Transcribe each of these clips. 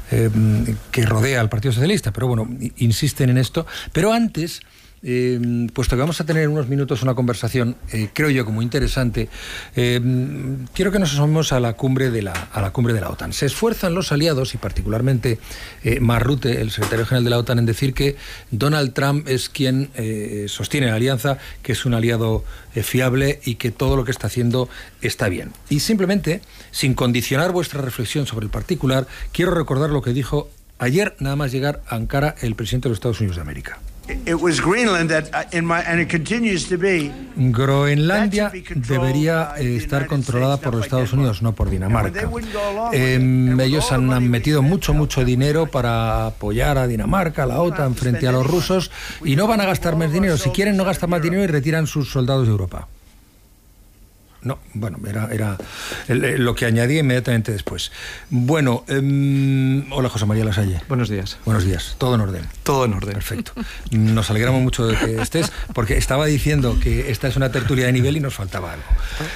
que rodea al Partido Socialista, pero bueno, insisten en esto. Pero antes, puesto que vamos a tener en unos minutos una conversación, creo yo que muy interesante, quiero que nos asomemos a la cumbre de la OTAN. Se esfuerzan los aliados, y particularmente Mark Rutte, el secretario general de la OTAN, en decir que Donald Trump es quien sostiene la alianza, que es un aliado fiable y que todo lo que está haciendo está bien. Y simplemente, sin condicionar vuestra reflexión sobre el particular, quiero recordar lo que dijo ayer, nada más llegar a Ankara, el presidente de los Estados Unidos de América. Groenlandia debería estar controlada por los Estados Unidos, no por Dinamarca. Ellos han metido mucho dinero para apoyar a Dinamarca, a la OTAN, frente a los rusos, y no van a gastar más dinero. Si quieren, no gastan más dinero y retiran sus soldados de Europa. No, bueno, era lo que añadí inmediatamente después. Bueno, hola José María Lasalle. Buenos días. Buenos días, todo en orden. Todo en orden. Perfecto. Nos alegramos mucho de que estés, porque estaba diciendo que esta es una tertulia de nivel y nos faltaba algo.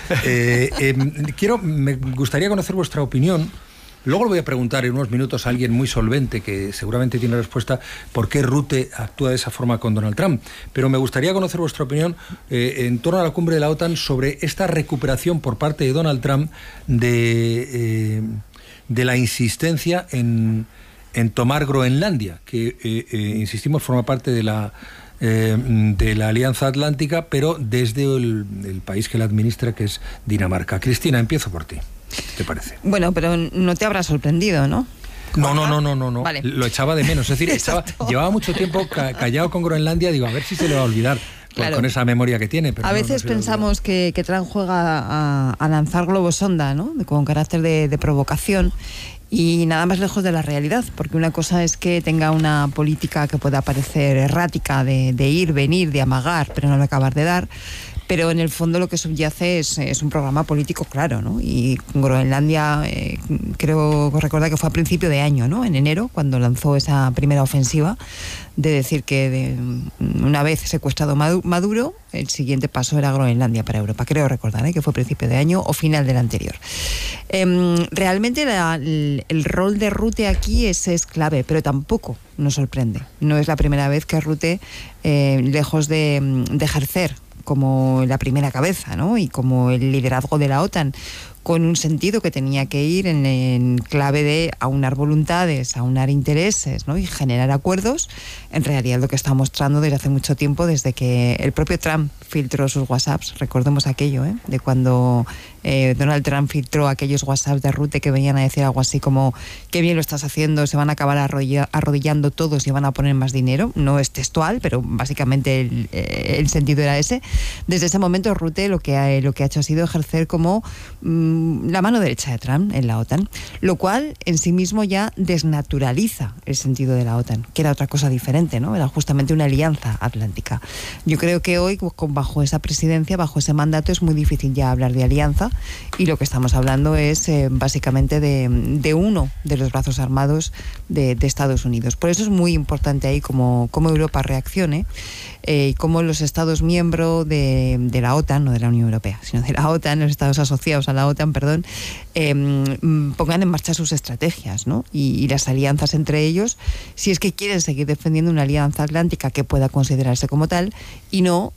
Me gustaría conocer vuestra opinión. Luego le voy a preguntar en unos minutos a alguien muy solvente que seguramente tiene respuesta por qué Rutte actúa de esa forma con Donald Trump. Pero me gustaría conocer vuestra opinión en torno a la cumbre de la OTAN sobre esta recuperación por parte de Donald Trump de la insistencia en tomar Groenlandia, que, insistimos, forma parte de la Alianza Atlántica, pero desde el país que la administra, que es Dinamarca. Cristina, empiezo por ti. ¿Qué te parece? Bueno, pero no te habrá sorprendido, ¿no? No. Vale. Lo echaba de menos. Es decir, llevaba mucho tiempo callado con Groenlandia. Digo, a ver si se le va a olvidar. Claro. Con esa memoria que tiene. Pero a veces pensamos que Trump juega a lanzar globos sonda, ¿no? Con carácter de provocación. Y nada más lejos de la realidad, porque una cosa es que tenga una política que pueda parecer errática, de ir, venir, de amagar, pero no acabar de dar. Pero en el fondo lo que subyace es un programa político claro, ¿no? Y Groenlandia, creo recordar que fue a principio de año, ¿no? En enero, cuando lanzó esa primera ofensiva, de decir que una vez secuestrado Maduro, el siguiente paso era Groenlandia para Europa. Creo recordar que fue principio de año o final del anterior. Realmente el rol de Rutte aquí es clave, pero tampoco nos sorprende. No es la primera vez que Rutte, lejos de ejercer como la primera cabeza, ¿no? Y como el liderazgo de la OTAN, con un sentido que tenía que ir en clave de aunar voluntades, aunar intereses, ¿no? Y generar acuerdos. En realidad lo que está mostrando desde hace mucho tiempo, desde que el propio Trump filtró sus WhatsApps, recordemos aquello, de cuando Donald Trump filtró aquellos WhatsApps de Rutte que venían a decir algo así como qué bien lo estás haciendo, se van a acabar arrodillando todos y van a poner más dinero. No es textual, pero básicamente el sentido era ese. Desde ese momento Rutte lo que ha hecho ha sido ejercer como la mano derecha de Trump en la OTAN, lo cual en sí mismo ya desnaturaliza el sentido de la OTAN, que era otra cosa diferente, ¿no? Era justamente una alianza atlántica. Yo creo que hoy, bajo esa presidencia, bajo ese mandato, es muy difícil ya hablar de alianza, y lo que estamos hablando es básicamente de uno de los brazos armados de Estados Unidos. Por eso es muy importante ahí cómo Europa reaccione, y cómo los Estados miembros de la OTAN, no de la Unión Europea, sino de la OTAN, los Estados asociados a la OTAN, pongan en marcha sus estrategias, ¿no? Y las alianzas entre ellos, si es que quieren seguir defendiendo una alianza atlántica que pueda considerarse como tal, y no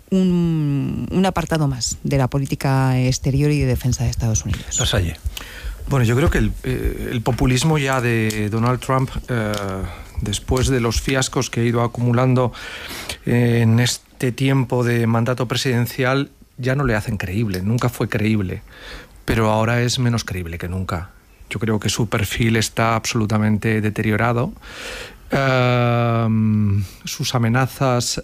un apartado más de la política exterior y de defensa de Estados Unidos. Lasalle. Bueno, yo creo que el populismo ya de Donald Trump, después de los fiascos que ha ido acumulando en este tiempo de mandato presidencial, ya no le hacen creíble. Nunca fue creíble, pero ahora es menos creíble que nunca. Yo creo que su perfil está absolutamente deteriorado. Sus amenazas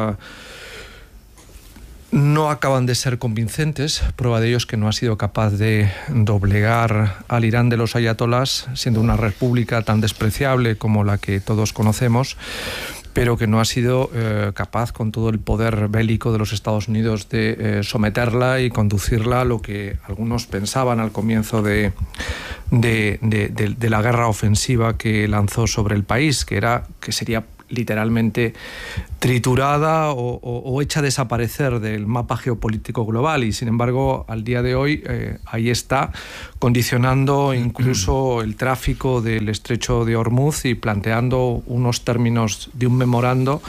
no acaban de ser convincentes. Prueba de ello es que no ha sido capaz de doblegar al Irán de los ayatolás, siendo una república tan despreciable como la que todos conocemos, pero que no ha sido capaz, con todo el poder bélico de los Estados Unidos, de someterla y conducirla a lo que algunos pensaban al comienzo de la guerra ofensiva que lanzó sobre el país, que sería literalmente triturada o hecha desaparecer del mapa geopolítico global, y sin embargo al día de hoy ahí está, condicionando incluso el tráfico del estrecho de Hormuz y planteando unos términos de un memorando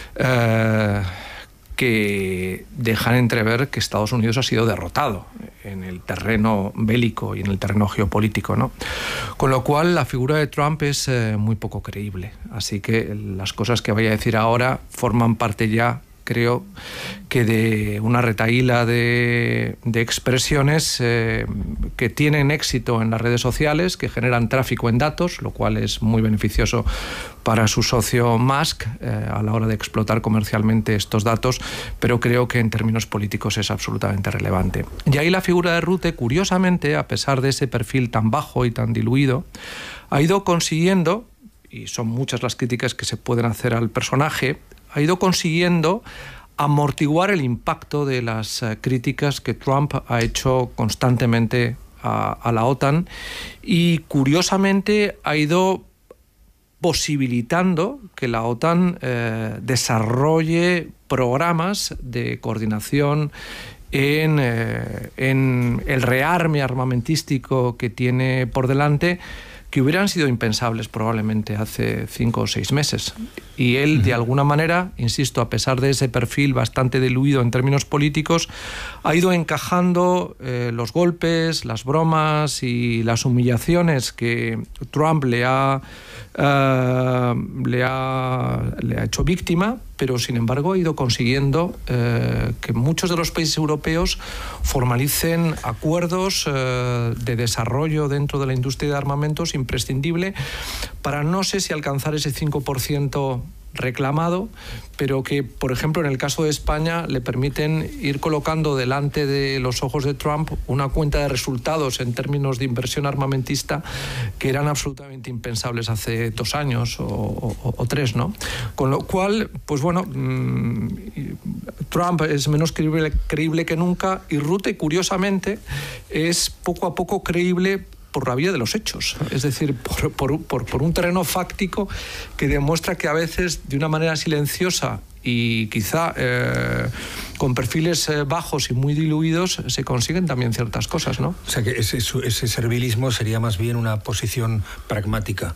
que dejan entrever que Estados Unidos ha sido derrotado en el terreno bélico y en el terreno geopolítico, ¿no? Con lo cual la figura de Trump es muy poco creíble. Así que las cosas que voy a decir ahora forman parte ya, creo, que de una retahíla de expresiones que tienen éxito en las redes sociales, que generan tráfico en datos, lo cual es muy beneficioso para su socio Musk a la hora de explotar comercialmente estos datos, pero creo que en términos políticos es absolutamente relevante. Y ahí la figura de Rutte, curiosamente, a pesar de ese perfil tan bajo y tan diluido, ha ido consiguiendo, y son muchas las críticas que se pueden hacer al personaje, ha ido consiguiendo amortiguar el impacto de las críticas que Trump ha hecho constantemente a la OTAN, y curiosamente ha ido posibilitando que la OTAN desarrolle programas de coordinación en el rearme armamentístico que tiene por delante, que hubieran sido impensables probablemente hace 5 o 6 meses. Y él, de alguna manera, insisto, a pesar de ese perfil bastante diluido en términos políticos, ha ido encajando los golpes, las bromas y las humillaciones que Trump le ha hecho víctima, pero sin embargo ha ido consiguiendo que muchos de los países europeos formalicen acuerdos de desarrollo dentro de la industria de armamentos imprescindible para, no sé si alcanzar ese 5% reclamado, pero que, por ejemplo, en el caso de España le permiten ir colocando delante de los ojos de Trump una cuenta de resultados en términos de inversión armamentista que eran absolutamente impensables hace 2 años o 3, ¿no? Con lo cual, pues bueno, Trump es menos creíble que nunca, y Rutte, curiosamente, es poco a poco creíble por la vía de los hechos, es decir, por un terreno fáctico que demuestra que a veces, de una manera silenciosa y quizá con perfiles bajos y muy diluidos, se consiguen también ciertas cosas, ¿no? O sea que ese servilismo sería más bien una posición pragmática.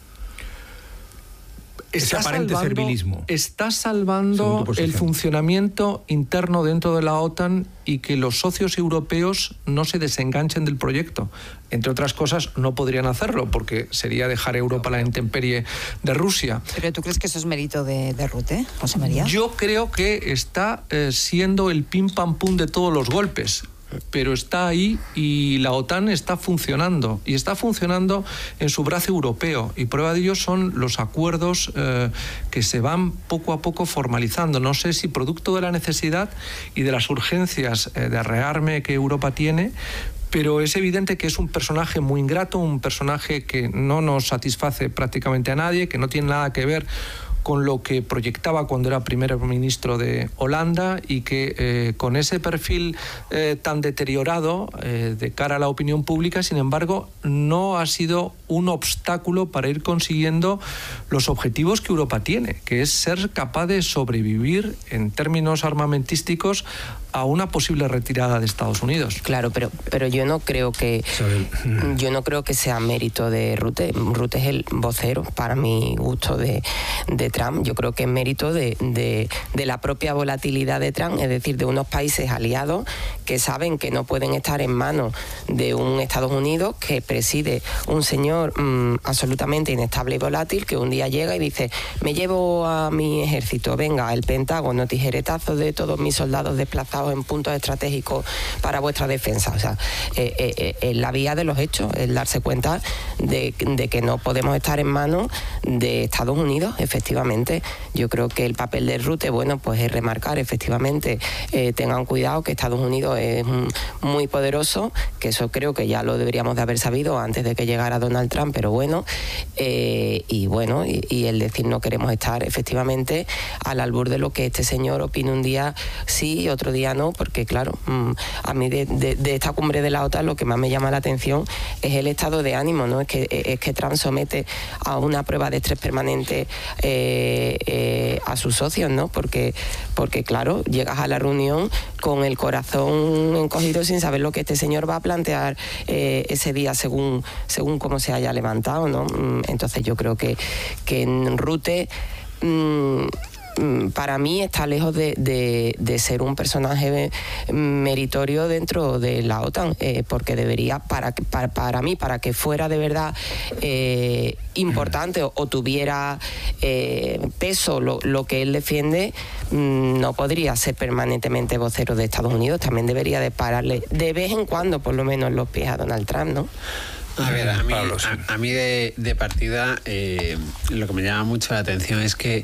Ese aparente servilismo. Está salvando el funcionamiento interno dentro de la OTAN y que los socios europeos no se desenganchen del proyecto. Entre otras cosas, no podrían hacerlo porque sería dejar Europa a la intemperie de Rusia. ¿Pero tú crees que eso es mérito de Rutte, José María? Yo creo que está siendo el pim pam pum de todos los golpes, pero está ahí y la OTAN está funcionando, y está funcionando en su brazo europeo, y prueba de ello son los acuerdos que se van poco a poco formalizando. No sé si producto de la necesidad y de las urgencias de rearme que Europa tiene, pero es evidente que es un personaje muy ingrato, un personaje que no nos satisface prácticamente a nadie, que no tiene nada que ver con lo que proyectaba cuando era primer ministro de Holanda, y que con ese perfil tan deteriorado de cara a la opinión pública, sin embargo, no ha sido un obstáculo para ir consiguiendo los objetivos que Europa tiene, que es ser capaz de sobrevivir en términos armamentísticos a una posible retirada de Estados Unidos. Claro, pero yo no creo que sea mérito de Rutte. Rutte es el vocero, para mi gusto, de Trump. Yo creo que es mérito de la propia volatilidad de Trump, es decir, de unos países aliados que saben que no pueden estar en manos de un Estados Unidos que preside un señor absolutamente inestable y volátil, que un día llega y dice: me llevo a mi ejército, venga, el Pentágono, tijeretazos de todos mis soldados desplazados en puntos estratégicos para vuestra defensa. O sea, la vía de los hechos es darse cuenta de que no podemos estar en manos de Estados Unidos, efectivamente. Yo creo que el papel de Rutte, bueno, pues es remarcar, efectivamente, tengan cuidado que Estados Unidos es muy poderoso, que eso creo que ya lo deberíamos de haber sabido antes de que llegara Donald Trump, pero bueno, y el decir no queremos estar efectivamente al albur de lo que este señor opine un día sí y otro día no, porque claro, a mí de esta cumbre de la OTAN lo que más me llama la atención es el estado de ánimo, ¿no? Es que Trump somete a una prueba de estrés permanente a sus socios, ¿no? Porque claro, llegas a la reunión con el corazón encogido sin saber lo que este señor va a plantear ese día según cómo se haya levantado, ¿no? Entonces yo creo que en Rutte para mí está lejos de ser un personaje meritorio dentro de la OTAN, porque debería, para mí, para que fuera de verdad importante o tuviera peso lo que él defiende, no podría ser permanentemente vocero de Estados Unidos. También debería de pararle de vez en cuando, por lo menos, los pies a Donald Trump, ¿no? A ver, a mí de partida lo que me llama mucho la atención es que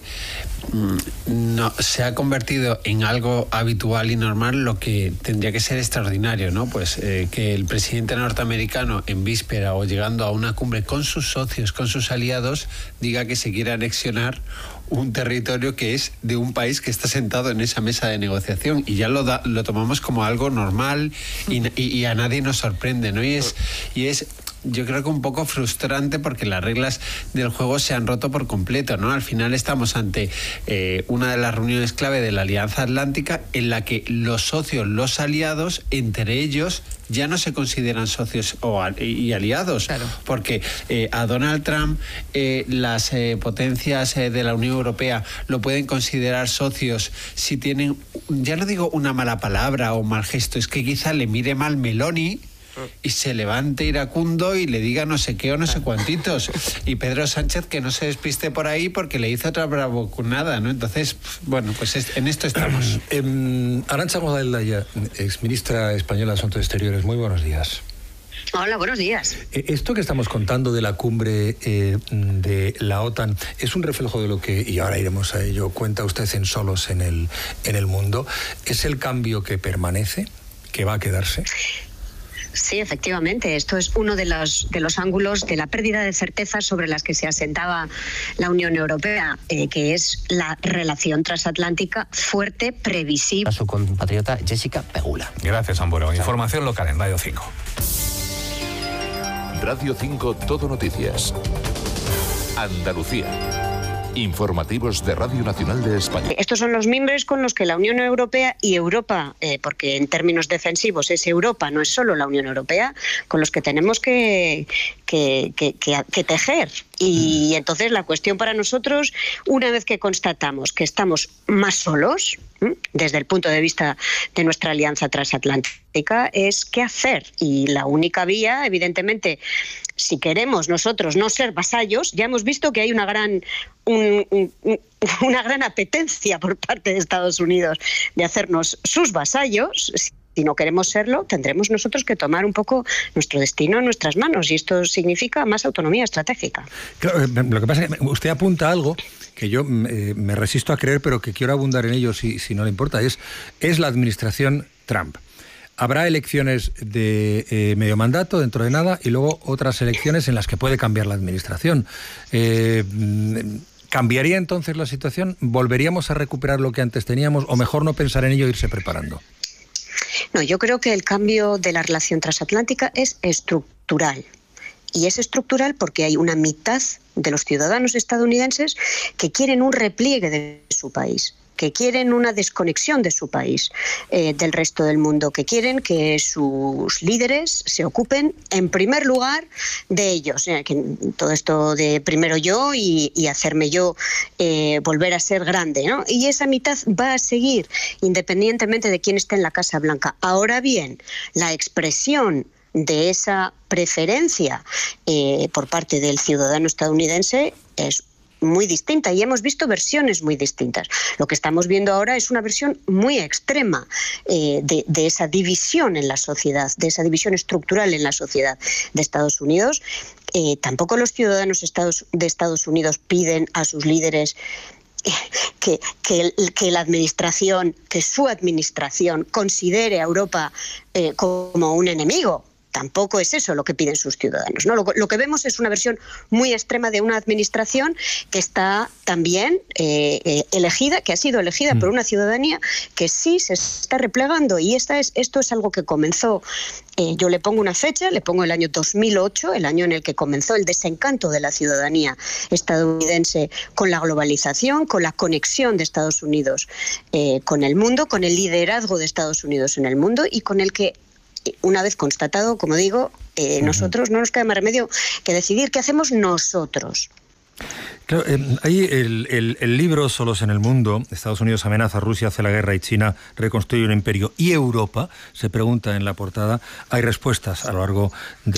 no se ha convertido en algo habitual y normal lo que tendría que ser extraordinario, ¿no? Pues que el presidente norteamericano en víspera o llegando a una cumbre con sus socios, con sus aliados, diga que se quiere anexionar un territorio que es de un país que está sentado en esa mesa de negociación, y ya lo tomamos como algo normal y a nadie nos sorprende, ¿no? Y es yo creo que un poco frustrante, porque las reglas del juego se han roto por completo, ¿no? Al final estamos ante una de las reuniones clave de la Alianza Atlántica, en la que los socios, los aliados, entre ellos ya no se consideran socios y aliados, claro. Porque a Donald Trump las potencias de la Unión Europea lo pueden considerar socios si tienen, ya no digo una mala palabra o mal gesto, es que quizá le mire mal Meloni y se levante iracundo y le diga no sé qué o no sé cuantitos, y Pedro Sánchez que no se despiste por ahí porque le hizo otra bravuconada, ¿no? Entonces, bueno, pues en esto estamos. Arantxa Godaaldaya, exministra española de Asuntos Exteriores, muy buenos días. Hola, buenos días. Esto que estamos contando de la cumbre de la OTAN es un reflejo de lo que, y ahora iremos a ello, cuenta usted en Solos en el Mundo. ¿Es el cambio que permanece, que va a quedarse? Sí, efectivamente. Esto es uno de los ángulos de la pérdida de certezas sobre las que se asentaba la Unión Europea, que es la relación transatlántica fuerte, previsible. A su compatriota Jessica Pegula. Gracias, Amburo. Información local en Radio 5. Radio 5 Todo Noticias. Andalucía. Informativos de Radio Nacional de España. Estos son los mimbres con los que la Unión Europea y Europa, porque en términos defensivos es Europa, no es solo la Unión Europea, con los que tenemos que tejer. Y entonces la cuestión para nosotros, una vez que constatamos que estamos más solos, desde el punto de vista de nuestra alianza transatlántica, es qué hacer. Y la única vía, evidentemente, si queremos nosotros no ser vasallos, ya hemos visto que hay una gran apetencia por parte de Estados Unidos de hacernos sus vasallos. Si no queremos serlo, tendremos nosotros que tomar un poco nuestro destino en nuestras manos, y esto significa más autonomía estratégica. Claro, lo que pasa es que usted apunta algo que yo me resisto a creer, pero que quiero abundar en ello si no le importa, es la administración Trump. Habrá elecciones de medio mandato dentro de nada, y luego otras elecciones en las que puede cambiar la administración. ¿Cambiaría entonces la situación? ¿Volveríamos a recuperar lo que antes teníamos? ¿O mejor no pensar en ello e irse preparando? No, yo creo que el cambio de la relación transatlántica es estructural. Y es estructural porque hay una mitad de los ciudadanos estadounidenses que quieren un repliegue de su país, que quieren una desconexión de su país del resto del mundo, que quieren que sus líderes se ocupen en primer lugar de ellos. Que todo esto de primero yo y hacerme yo volver a ser grande, ¿no? Y esa mitad va a seguir independientemente de quién esté en la Casa Blanca. Ahora bien, la expresión de esa preferencia por parte del ciudadano estadounidense es muy distinta, y hemos visto versiones muy distintas. Lo que estamos viendo ahora es una versión muy extrema de esa división en la sociedad, de esa división estructural en la sociedad de Estados Unidos. Tampoco los ciudadanos de Estados Unidos piden a sus líderes que su administración considere a Europa como un enemigo. tampoco es eso lo que piden sus ciudadanos, ¿no? Lo que vemos es una versión muy extrema de una administración que está también elegida, que ha sido elegida por una ciudadanía que sí se está replegando, y esto es algo que comenzó, yo le pongo una fecha, le pongo el año 2008, el año en el que comenzó el desencanto de la ciudadanía estadounidense con la globalización, con la conexión de Estados Unidos con el mundo, con el liderazgo de Estados Unidos en el mundo, y con el que, una vez constatado, como digo, nosotros no nos queda más remedio que decidir qué hacemos nosotros. Claro, ahí el libro Solos en el mundo, Estados Unidos amenaza, Rusia hace la guerra y China reconstruye un imperio, y Europa, se pregunta en la portada. Hay respuestas a lo largo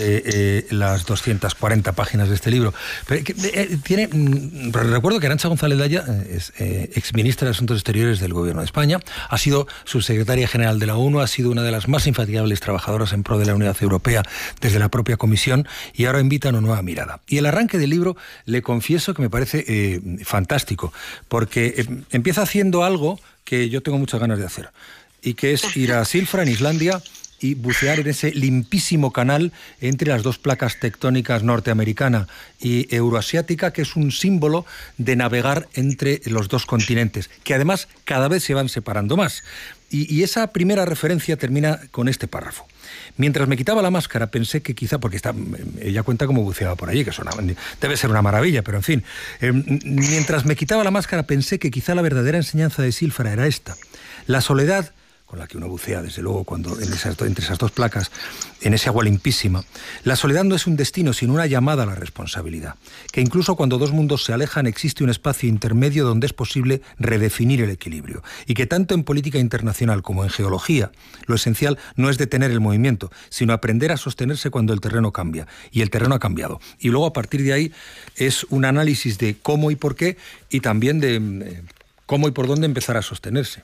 de las 240 páginas de este libro. Pero, recuerdo que Arantxa González Laya es exministra de Asuntos Exteriores del Gobierno de España, ha sido subsecretaria general de la ONU, ha sido una de las más infatigables trabajadoras en pro de la unidad europea desde la propia Comisión, y ahora invita a una nueva mirada. Y el arranque del libro, le confieso que me parece fantástico, porque empieza haciendo algo que yo tengo muchas ganas de hacer, y que es ir a Silfra, en Islandia, y bucear en ese limpísimo canal entre las dos placas tectónicas norteamericana y euroasiática, que es un símbolo de navegar entre los dos continentes, que además cada vez se van separando más. Y esa primera referencia termina con este párrafo. Mientras me quitaba la máscara pensé que quizá, porque ella cuenta cómo buceaba por allí, que debe ser una maravilla, pero en fin, mientras me quitaba la máscara pensé que quizá la verdadera enseñanza de Silfra era esta: la soledad, con la que uno bucea, desde luego, cuando entre esas dos placas, en ese agua limpísima. La soledad no es un destino, sino una llamada a la responsabilidad. Que incluso cuando dos mundos se alejan, existe un espacio intermedio donde es posible redefinir el equilibrio. Y que tanto en política internacional como en geología, lo esencial no es detener el movimiento, sino aprender a sostenerse cuando el terreno cambia. Y el terreno ha cambiado. Y luego, a partir de ahí, es un análisis de cómo y por qué, y también de cómo y por dónde empezar a sostenerse.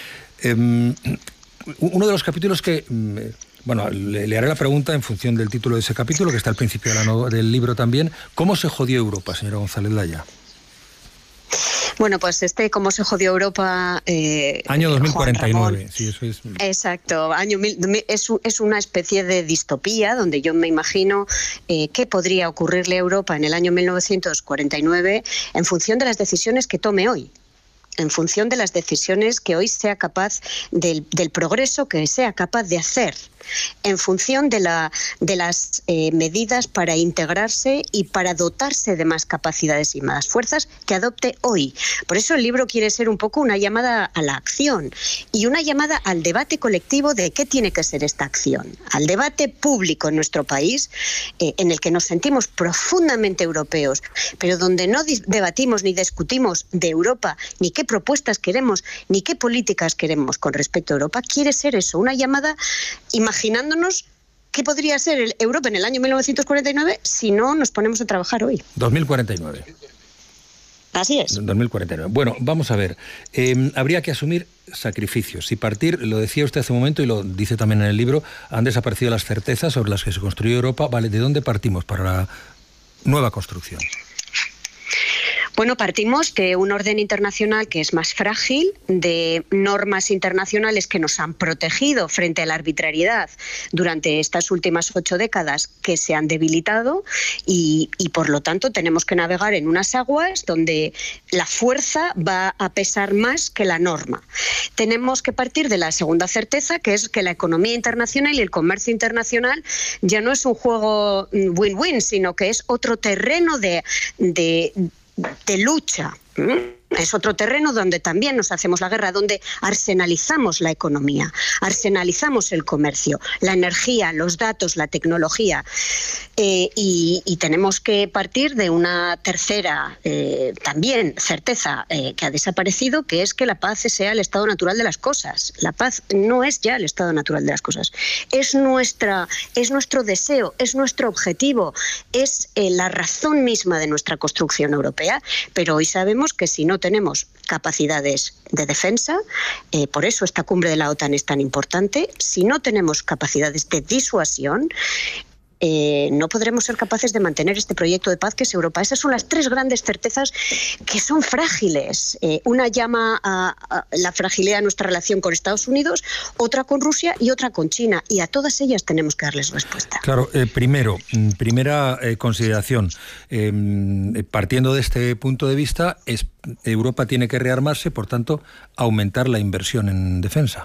Uno de los capítulos que... le haré la pregunta en función del título de ese capítulo, que está al principio del libro también. ¿Cómo se jodió Europa, señora González Laya? Bueno, pues cómo se jodió Europa... año 2049, sí, eso es... Exacto, es una especie de distopía donde yo me imagino qué podría ocurrirle a Europa en el año 1949 en función de las decisiones que tome hoy. En función de las decisiones que hoy sea capaz del progreso que sea capaz de hacer, en función de las medidas para integrarse y para dotarse de más capacidades y más fuerzas que adopte hoy. Por eso el libro quiere ser un poco una llamada a la acción y una llamada al debate colectivo de qué tiene que ser esta acción, al debate público en nuestro país, en el que nos sentimos profundamente europeos, pero donde no debatimos ni discutimos de Europa, ni qué propuestas queremos, ni qué políticas queremos con respecto a Europa. Quiere ser eso, una llamada imaginándonos qué podría ser Europa en el año 1949 si no nos ponemos a trabajar hoy. 2049. Así es. 2049. Bueno, vamos a ver. Habría que asumir sacrificios y partir, lo decía usted hace un momento y lo dice también en el libro, han desaparecido las certezas sobre las que se construyó Europa. Vale, ¿de dónde partimos para la nueva construcción? Bueno, partimos de un orden internacional que es más frágil, de normas internacionales que nos han protegido frente a la arbitrariedad durante estas últimas 8 décadas que se han debilitado y por lo tanto tenemos que navegar en unas aguas donde la fuerza va a pesar más que la norma. Tenemos que partir de la segunda certeza, que es que la economía internacional y el comercio internacional ya no es un juego win-win, sino que es otro terreno de lucha. Es otro terreno donde también nos hacemos la guerra, donde arsenalizamos la economía, arsenalizamos el comercio, la energía, los datos, la tecnología. Y tenemos que partir de una tercera también certeza que ha desaparecido, que es que la paz sea el estado natural de las cosas. La paz no es ya el estado natural de las cosas. Es nuestro deseo, es nuestro objetivo, es la razón misma de nuestra construcción europea, pero hoy sabemos que si no tenemos capacidades de defensa, por eso esta cumbre de la OTAN es tan importante, si no tenemos capacidades de disuasión, no podremos ser capaces de mantener este proyecto de paz que es Europa. Esas son las tres grandes certezas que son frágiles. Una llama a la fragilidad de nuestra relación con Estados Unidos, otra con Rusia y otra con China. Y a todas ellas tenemos que darles respuesta. Claro, primera consideración. Partiendo de este punto de vista, Europa tiene que rearmarse, por tanto, aumentar la inversión en defensa.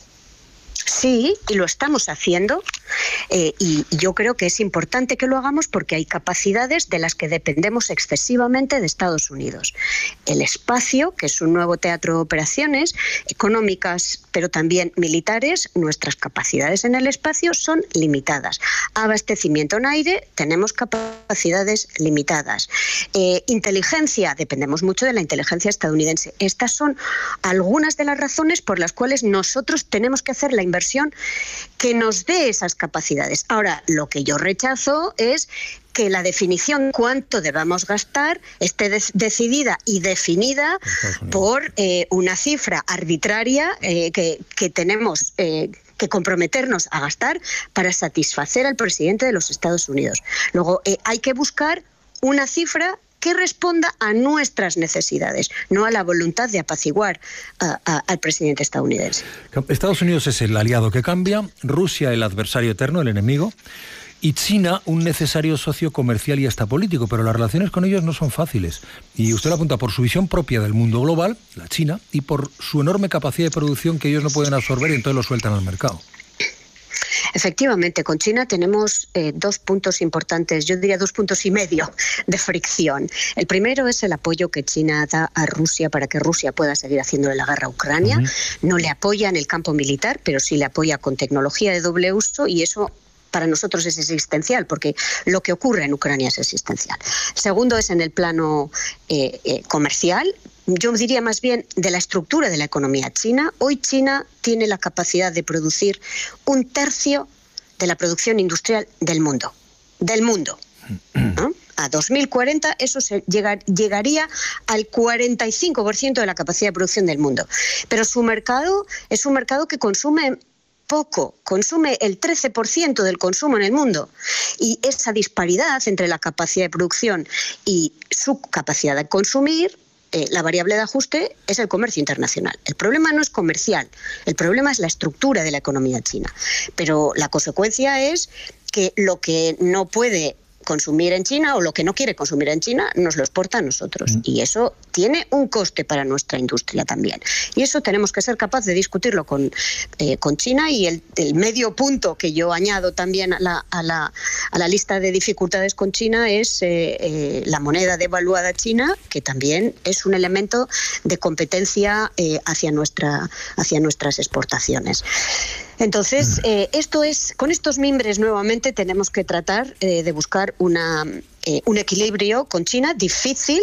Sí, y lo estamos haciendo, y yo creo que es importante que lo hagamos porque hay capacidades de las que dependemos excesivamente de Estados Unidos. El espacio, que es un nuevo teatro de operaciones económicas, pero también militares, nuestras capacidades en el espacio son limitadas. Abastecimiento en aire, tenemos capacidades limitadas. Inteligencia, dependemos mucho de la inteligencia estadounidense. Estas son algunas de las razones por las cuales nosotros tenemos que hacer la inversión que nos dé esas capacidades. Ahora, lo que yo rechazo es que la definición de cuánto debamos gastar esté decidida y definida por una cifra arbitraria que tenemos que comprometernos a gastar para satisfacer al presidente de los Estados Unidos. Luego, hay que buscar una cifra que responda a nuestras necesidades, no a la voluntad de apaciguar al presidente estadounidense. Estados Unidos es el aliado que cambia, Rusia el adversario eterno, el enemigo, y China un necesario socio comercial y hasta político, pero las relaciones con ellos no son fáciles. Y usted lo apunta por su visión propia del mundo global, la China, y por su enorme capacidad de producción que ellos no pueden absorber y entonces lo sueltan al mercado. Efectivamente, con China tenemos dos puntos importantes, yo diría 2,5 puntos de fricción. El primero es el apoyo que China da a Rusia para que Rusia pueda seguir haciéndole la guerra a Ucrania. No le apoya en el campo militar, pero sí le apoya con tecnología de doble uso, y eso para nosotros es existencial, porque lo que ocurre en Ucrania es existencial. El segundo es en el plano comercial. Yo diría más bien de la estructura de la economía china. Hoy China tiene la capacidad de producir 1/3 de la producción industrial del mundo. ¿No? A 2040 eso llegaría al 45% de la capacidad de producción del mundo. Pero su mercado es un mercado que consume poco, consume el 13% del consumo en el mundo, y esa disparidad entre la capacidad de producción y su capacidad de consumir, la variable de ajuste es el comercio internacional. El problema no es comercial, el problema es la estructura de la economía china, pero la consecuencia es que lo que no puede consumir en China o lo que no quiere consumir en China nos lo exporta a nosotros, y eso tiene un coste para nuestra industria también, y eso tenemos que ser capaces de discutirlo con China. Y el medio punto que yo añado también a la lista de dificultades con China es la moneda devaluada china, que también es un elemento de competencia hacia nuestras exportaciones. Entonces, con estos mimbres nuevamente tenemos que tratar de buscar un equilibrio con China difícil.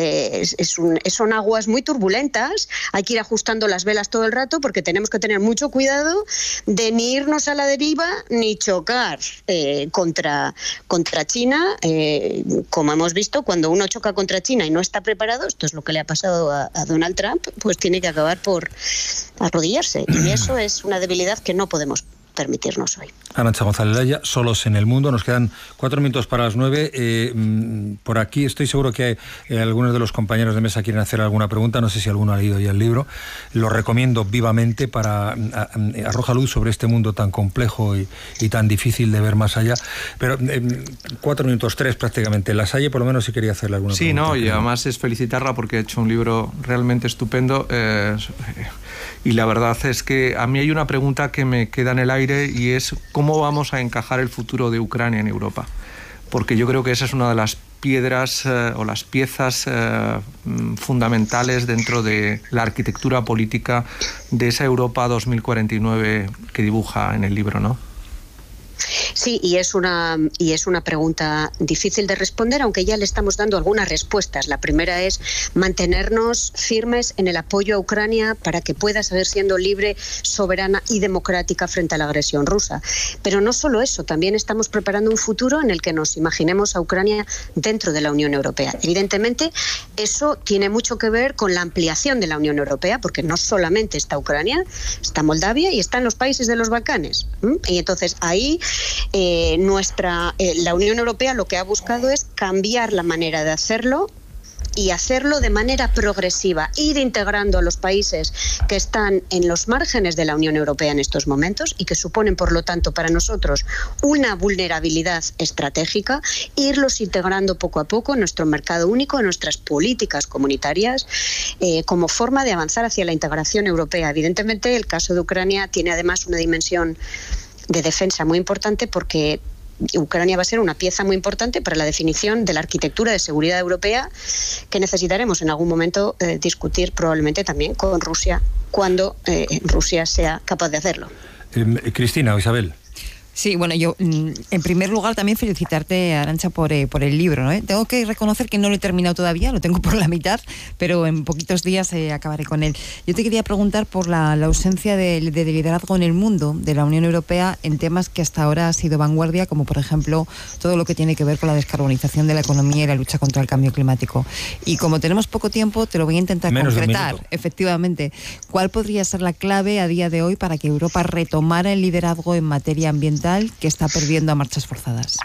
Son aguas muy turbulentas, hay que ir ajustando las velas todo el rato porque tenemos que tener mucho cuidado de ni irnos a la deriva ni chocar contra China. Como hemos visto, cuando uno choca contra China y no está preparado, esto es lo que le ha pasado a Donald Trump, pues tiene que acabar por arrodillarse, y eso es una debilidad que no podemos permitirnos hoy. Arantxa González Laya, Solos en el Mundo. Nos quedan 4 minutos para las 9. Por aquí estoy seguro que algunos de los compañeros de mesa quieren hacer alguna pregunta. No sé si alguno ha leído ya el libro. Lo recomiendo vivamente para arroja luz sobre este mundo tan complejo y tan difícil de ver más allá. Pero 4 minutos, 3 prácticamente. La Salle por lo menos sí quería hacerle alguna pregunta. Sí, no, y además es felicitarla porque ha hecho un libro realmente estupendo. Y la verdad es que a mí hay una pregunta que me queda en el aire, y es ¿cómo vamos a encajar el futuro de Ucrania en Europa? Porque yo creo que esa es una de las piedras o las piezas fundamentales dentro de la arquitectura política de esa Europa 2049 que dibuja en el libro, ¿no? Sí, y es una pregunta difícil de responder, aunque ya le estamos dando algunas respuestas. La primera es mantenernos firmes en el apoyo a Ucrania para que pueda seguir siendo libre, soberana y democrática frente a la agresión rusa. Pero no solo eso, también estamos preparando un futuro en el que nos imaginemos a Ucrania dentro de la Unión Europea. Evidentemente, eso tiene mucho que ver con la ampliación de la Unión Europea, porque no solamente está Ucrania, está Moldavia y están los países de los Balcanes. Y entonces ahí la Unión Europea lo que ha buscado es cambiar la manera de hacerlo y hacerlo de manera progresiva, ir integrando a los países que están en los márgenes de la Unión Europea en estos momentos y que suponen, por lo tanto, para nosotros una vulnerabilidad estratégica, irlos integrando poco a poco en nuestro mercado único, en nuestras políticas comunitarias, como forma de avanzar hacia la integración europea. Evidentemente, el caso de Ucrania tiene además una dimensión de defensa muy importante, porque Ucrania va a ser una pieza muy importante para la definición de la arquitectura de seguridad europea que necesitaremos en algún momento discutir probablemente también con Rusia, cuando Rusia sea capaz de hacerlo. Cristina o Isabel. Sí, bueno, yo en primer lugar también felicitarte, Arantxa, por el libro, ¿no? Tengo que reconocer que no lo he terminado todavía, lo tengo por la mitad, pero en poquitos días acabaré con él. Yo te quería preguntar por la ausencia de liderazgo en el mundo de la Unión Europea en temas que hasta ahora ha sido vanguardia, como por ejemplo todo lo que tiene que ver con la descarbonización de la economía y la lucha contra el cambio climático. Y como tenemos poco tiempo, te lo voy a intentar concretar. Efectivamente, ¿cuál podría ser la clave a día de hoy para que Europa retomara el liderazgo en materia ambiental que está perdiendo a marchas forzadas?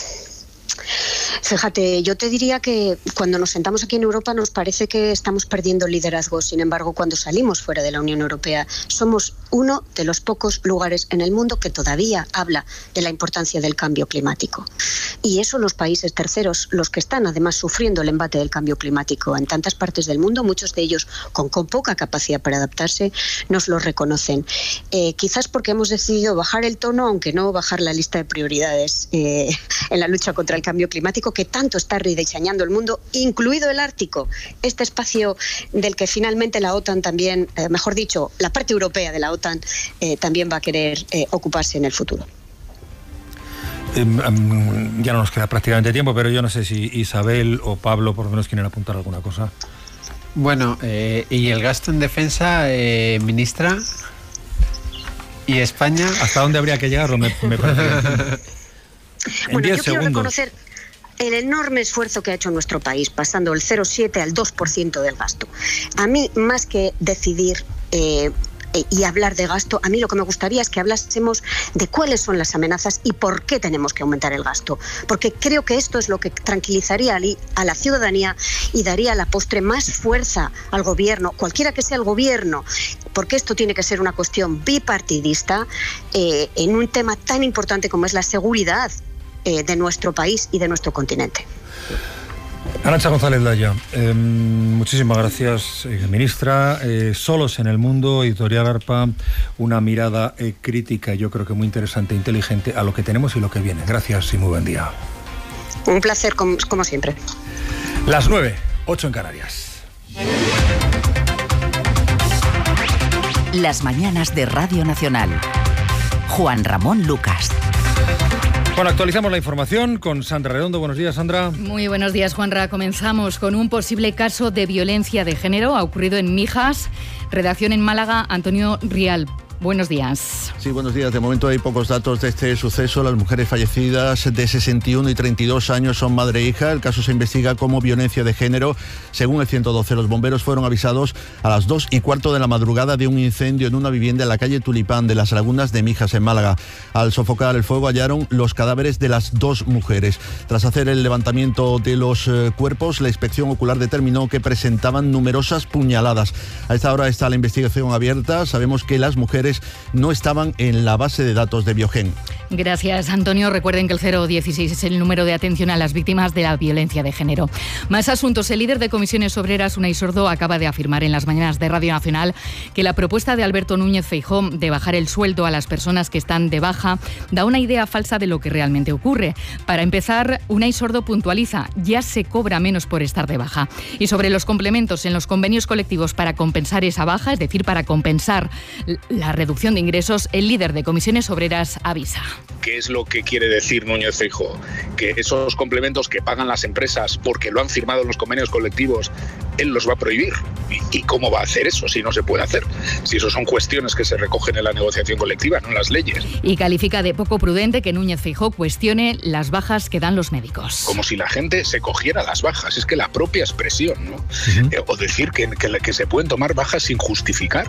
Fíjate, yo te diría que cuando nos sentamos aquí en Europa nos parece que estamos perdiendo liderazgo. Sin embargo, cuando salimos fuera de la Unión Europea, somos uno de los pocos lugares en el mundo que todavía habla de la importancia del cambio climático. Y eso los países terceros, los que están además sufriendo el embate del cambio climático en tantas partes del mundo, muchos de ellos con poca capacidad para adaptarse, nos lo reconocen. Quizás porque hemos decidido bajar el tono, aunque no bajar la lista de prioridades en la lucha contra el cambio climático, que tanto está rediseñando el mundo, incluido el Ártico, este espacio del que finalmente la OTAN también, mejor dicho, la parte europea de la OTAN también va a querer ocuparse en el futuro. Ya no nos queda prácticamente tiempo, pero yo no sé si Isabel o Pablo por lo menos quieren apuntar alguna cosa. Bueno, ¿y el gasto en defensa, ministra? ¿Y España? ¿Hasta dónde habría que llegarlo? Me parece. Bueno, yo quiero reconocer el enorme esfuerzo que ha hecho nuestro país, pasando del 0,7 al 2% del gasto. A mí, más que decidir y hablar de gasto, a mí lo que me gustaría es que hablásemos de cuáles son las amenazas y por qué tenemos que aumentar el gasto. Porque creo que esto es lo que tranquilizaría a la ciudadanía y daría a la postre más fuerza al gobierno, cualquiera que sea el gobierno, porque esto tiene que ser una cuestión bipartidista en un tema tan importante como es la seguridad de nuestro país y de nuestro continente. Arantxa González Laya, muchísimas gracias, ministra. Solos en el mundo, Editorial Arpa, una mirada crítica, yo creo que muy interesante e inteligente a lo que tenemos y lo que viene. Gracias y muy buen día. Un placer, como siempre. Las 9:08 en Canarias. Las mañanas de Radio Nacional. Juan Ramón Lucas. Bueno, actualizamos la información con Sandra Redondo. Buenos días, Sandra. Muy buenos días, Juanra. Comenzamos con un posible caso de violencia de género. Ha ocurrido en Mijas. Redacción en Málaga, Antonio Rial. Buenos días. Sí, buenos días. De momento hay pocos datos de este suceso. Las mujeres fallecidas de 61 y 32 años son madre e hija. El caso se investiga como violencia de género. Según el 112, los bomberos fueron avisados a las 2:15 de la madrugada de un incendio en una vivienda en la calle Tulipán de las Lagunas de Mijas, en Málaga. Al sofocar el fuego hallaron los cadáveres de las dos mujeres. Tras hacer el levantamiento de los cuerpos, la inspección ocular determinó que presentaban numerosas puñaladas. A esta hora está la investigación abierta. Sabemos que las mujeres no estaban en la base de datos de Biogen. Gracias, Antonio. Recuerden que el 016 es el número de atención a las víctimas de la violencia de género. Más asuntos. El líder de Comisiones Obreras, Unai Sordo, acaba de afirmar en las mañanas de Radio Nacional que la propuesta de Alberto Núñez Feijóo de bajar el sueldo a las personas que están de baja da una idea falsa de lo que realmente ocurre. Para empezar, Unai Sordo puntualiza, ya se cobra menos por estar de baja. Y sobre los complementos en los convenios colectivos para compensar esa baja, es decir, para compensar la reducción de ingresos, el líder de Comisiones Obreras avisa. ¿Qué es lo que quiere decir Núñez Feijóo? Que esos complementos que pagan las empresas porque lo han firmado en los convenios colectivos, él los va a prohibir. ¿Y cómo va a hacer eso si no se puede hacer? Si eso son cuestiones que se recogen en la negociación colectiva, no en las leyes. Y califica de poco prudente que Núñez Feijóo cuestione las bajas que dan los médicos. Como si la gente se cogiera las bajas. Es que la propia expresión, ¿no? O decir que se pueden tomar bajas sin justificar.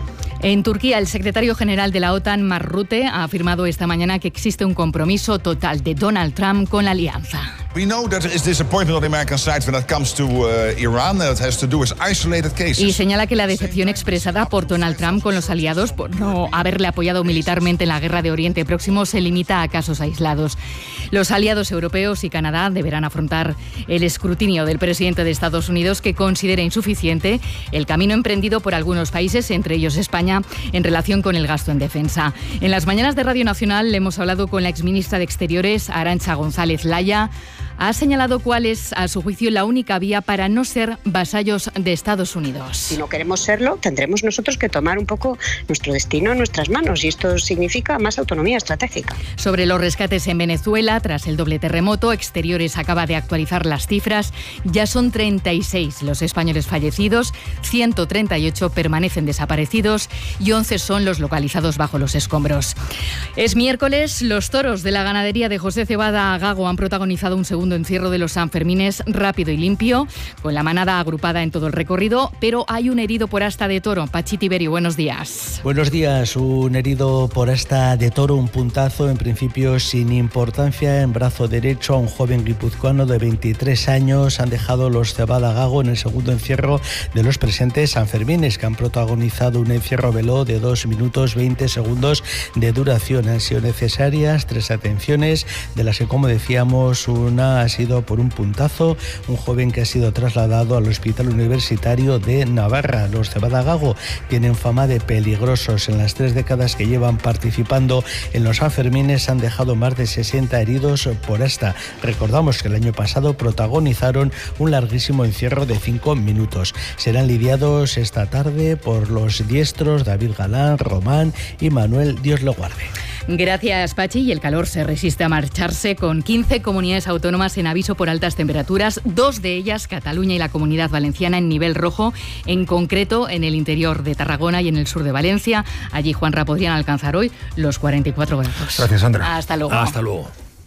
En Turquía, el secretario general de la OTAN, Mark Rutte, ha afirmado esta mañana que existe un compromiso total de Donald Trump con la alianza. We know that there is disappointment on the American side when it comes to Iran. It has to do with isolated cases. Y señala que la decepción expresada por Donald Trump con los aliados por no haberle apoyado militarmente en la guerra de Oriente Próximo se limita a casos aislados. Los aliados europeos y Canadá deberán afrontar el escrutinio del presidente de Estados Unidos, que considera insuficiente el camino emprendido por algunos países, entre ellos España, en relación con el gasto en defensa. En las mañanas de Radio Nacional le hemos hablado con la exministra de Exteriores, Arantxa González Laya. Ha señalado cuál es, a su juicio, la única vía para no ser vasallos de Estados Unidos. Si no queremos serlo, tendremos nosotros que tomar un poco nuestro destino en nuestras manos, y esto significa más autonomía estratégica. Sobre los rescates en Venezuela, tras el doble terremoto, Exteriores acaba de actualizar las cifras. Ya son 36 los españoles fallecidos, 138 permanecen desaparecidos y 11 son los localizados bajo los escombros. Es miércoles, los toros de la ganadería de José Cebada Gago han protagonizado un segundo encierro de los Sanfermines rápido y limpio, con la manada agrupada en todo el recorrido, pero hay un herido por asta de toro. Pachi Tiberio, buenos días. Buenos días. Un herido por asta de toro, un puntazo en principio sin importancia en brazo derecho a un joven guipuzcoano de 23 años. Han dejado los Cebada Gago en el segundo encierro de los presentes Sanfermines, que han protagonizado un encierro veloz de 2 minutos 20 segundos de duración. Han sido necesarias 3 atenciones, de las que, como decíamos, una ha sido por un puntazo, un joven que ha sido trasladado al Hospital Universitario de Navarra. Los Cebada Gago tienen fama de peligrosos. En las 3 décadas que llevan participando en los Sanfermines han dejado más de 60 heridos por asta. Recordamos que el año pasado protagonizaron un larguísimo encierro de 5 minutos. Serán lidiados esta tarde por los diestros David Galán, Román y Manuel Dios lo guarde. Gracias, Pachi. Y el calor se resiste a marcharse, con 15 comunidades autónomas en aviso por altas temperaturas, 2 de ellas, Cataluña y la Comunidad Valenciana, en nivel rojo, en concreto en el interior de Tarragona y en el sur de Valencia. Allí, Juanra, podrían alcanzar hoy los 44 grados. Gracias, Sandra. Hasta luego. Hasta luego.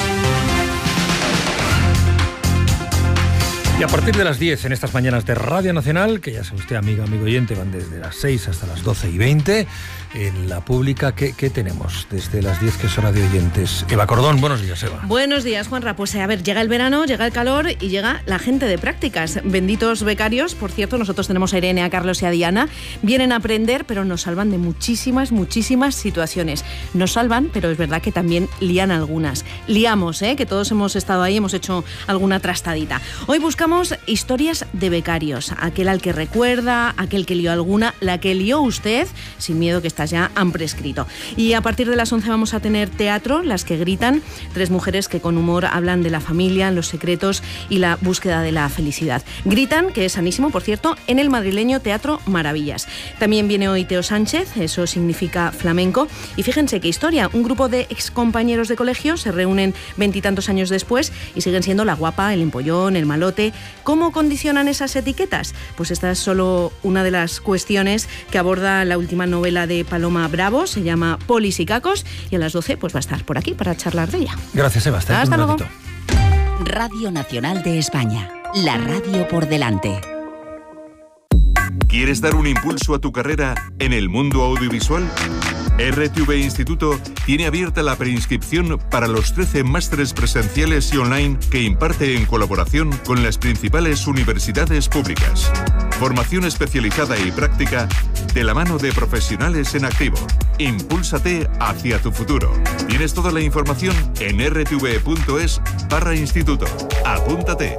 Y a partir de las 10 en estas mañanas de Radio Nacional, que ya sabe usted, amigo oyente, van desde las 6 hasta las 12:20, en la pública, ¿qué tenemos desde las 10, que es hora de oyentes? Eva Cordón, buenos días, Eva. Buenos días, Juanra. Pues a ver, llega el verano, llega el calor y llega la gente de prácticas. Benditos becarios, por cierto, nosotros tenemos a Irene, a Carlos y a Diana. Vienen a aprender, pero nos salvan de muchísimas situaciones. Nos salvan, pero es verdad que también lían algunas. Liamos, que todos hemos estado ahí, hemos hecho alguna trastadita. Hoy buscamos historias de becarios, aquel al que recuerda, aquel que lió alguna, la que lió usted, sin miedo que estas ya han prescrito. Y a partir de las 11 vamos a tener teatro, Las que gritan, 3 mujeres que con humor hablan de la familia, los secretos y la búsqueda de la felicidad. Gritan, que es sanísimo, por cierto, en el madrileño Teatro Maravillas. También viene hoy Teo Sánchez, eso significa flamenco. Y fíjense qué historia, un grupo de excompañeros de colegio se reúnen 20 y tantos años después y siguen siendo la guapa, el empollón, el malote. ¿Cómo condicionan esas etiquetas? Pues esta es solo una de las cuestiones que aborda la última novela de Paloma Bravo, se llama Polis y Cacos, y a las 12 pues va a estar por aquí para charlar de ella. Gracias, Eva. Hasta luego. Radio Nacional de España, la radio por delante. ¿Quieres dar un impulso a tu carrera en el mundo audiovisual? RTV Instituto tiene abierta la preinscripción para los 13 másteres presenciales y online que imparte en colaboración con las principales universidades públicas. Formación especializada y práctica de la mano de profesionales en activo. Impúlsate hacia tu futuro. Tienes toda la información en rtv.es/instituto. Apúntate.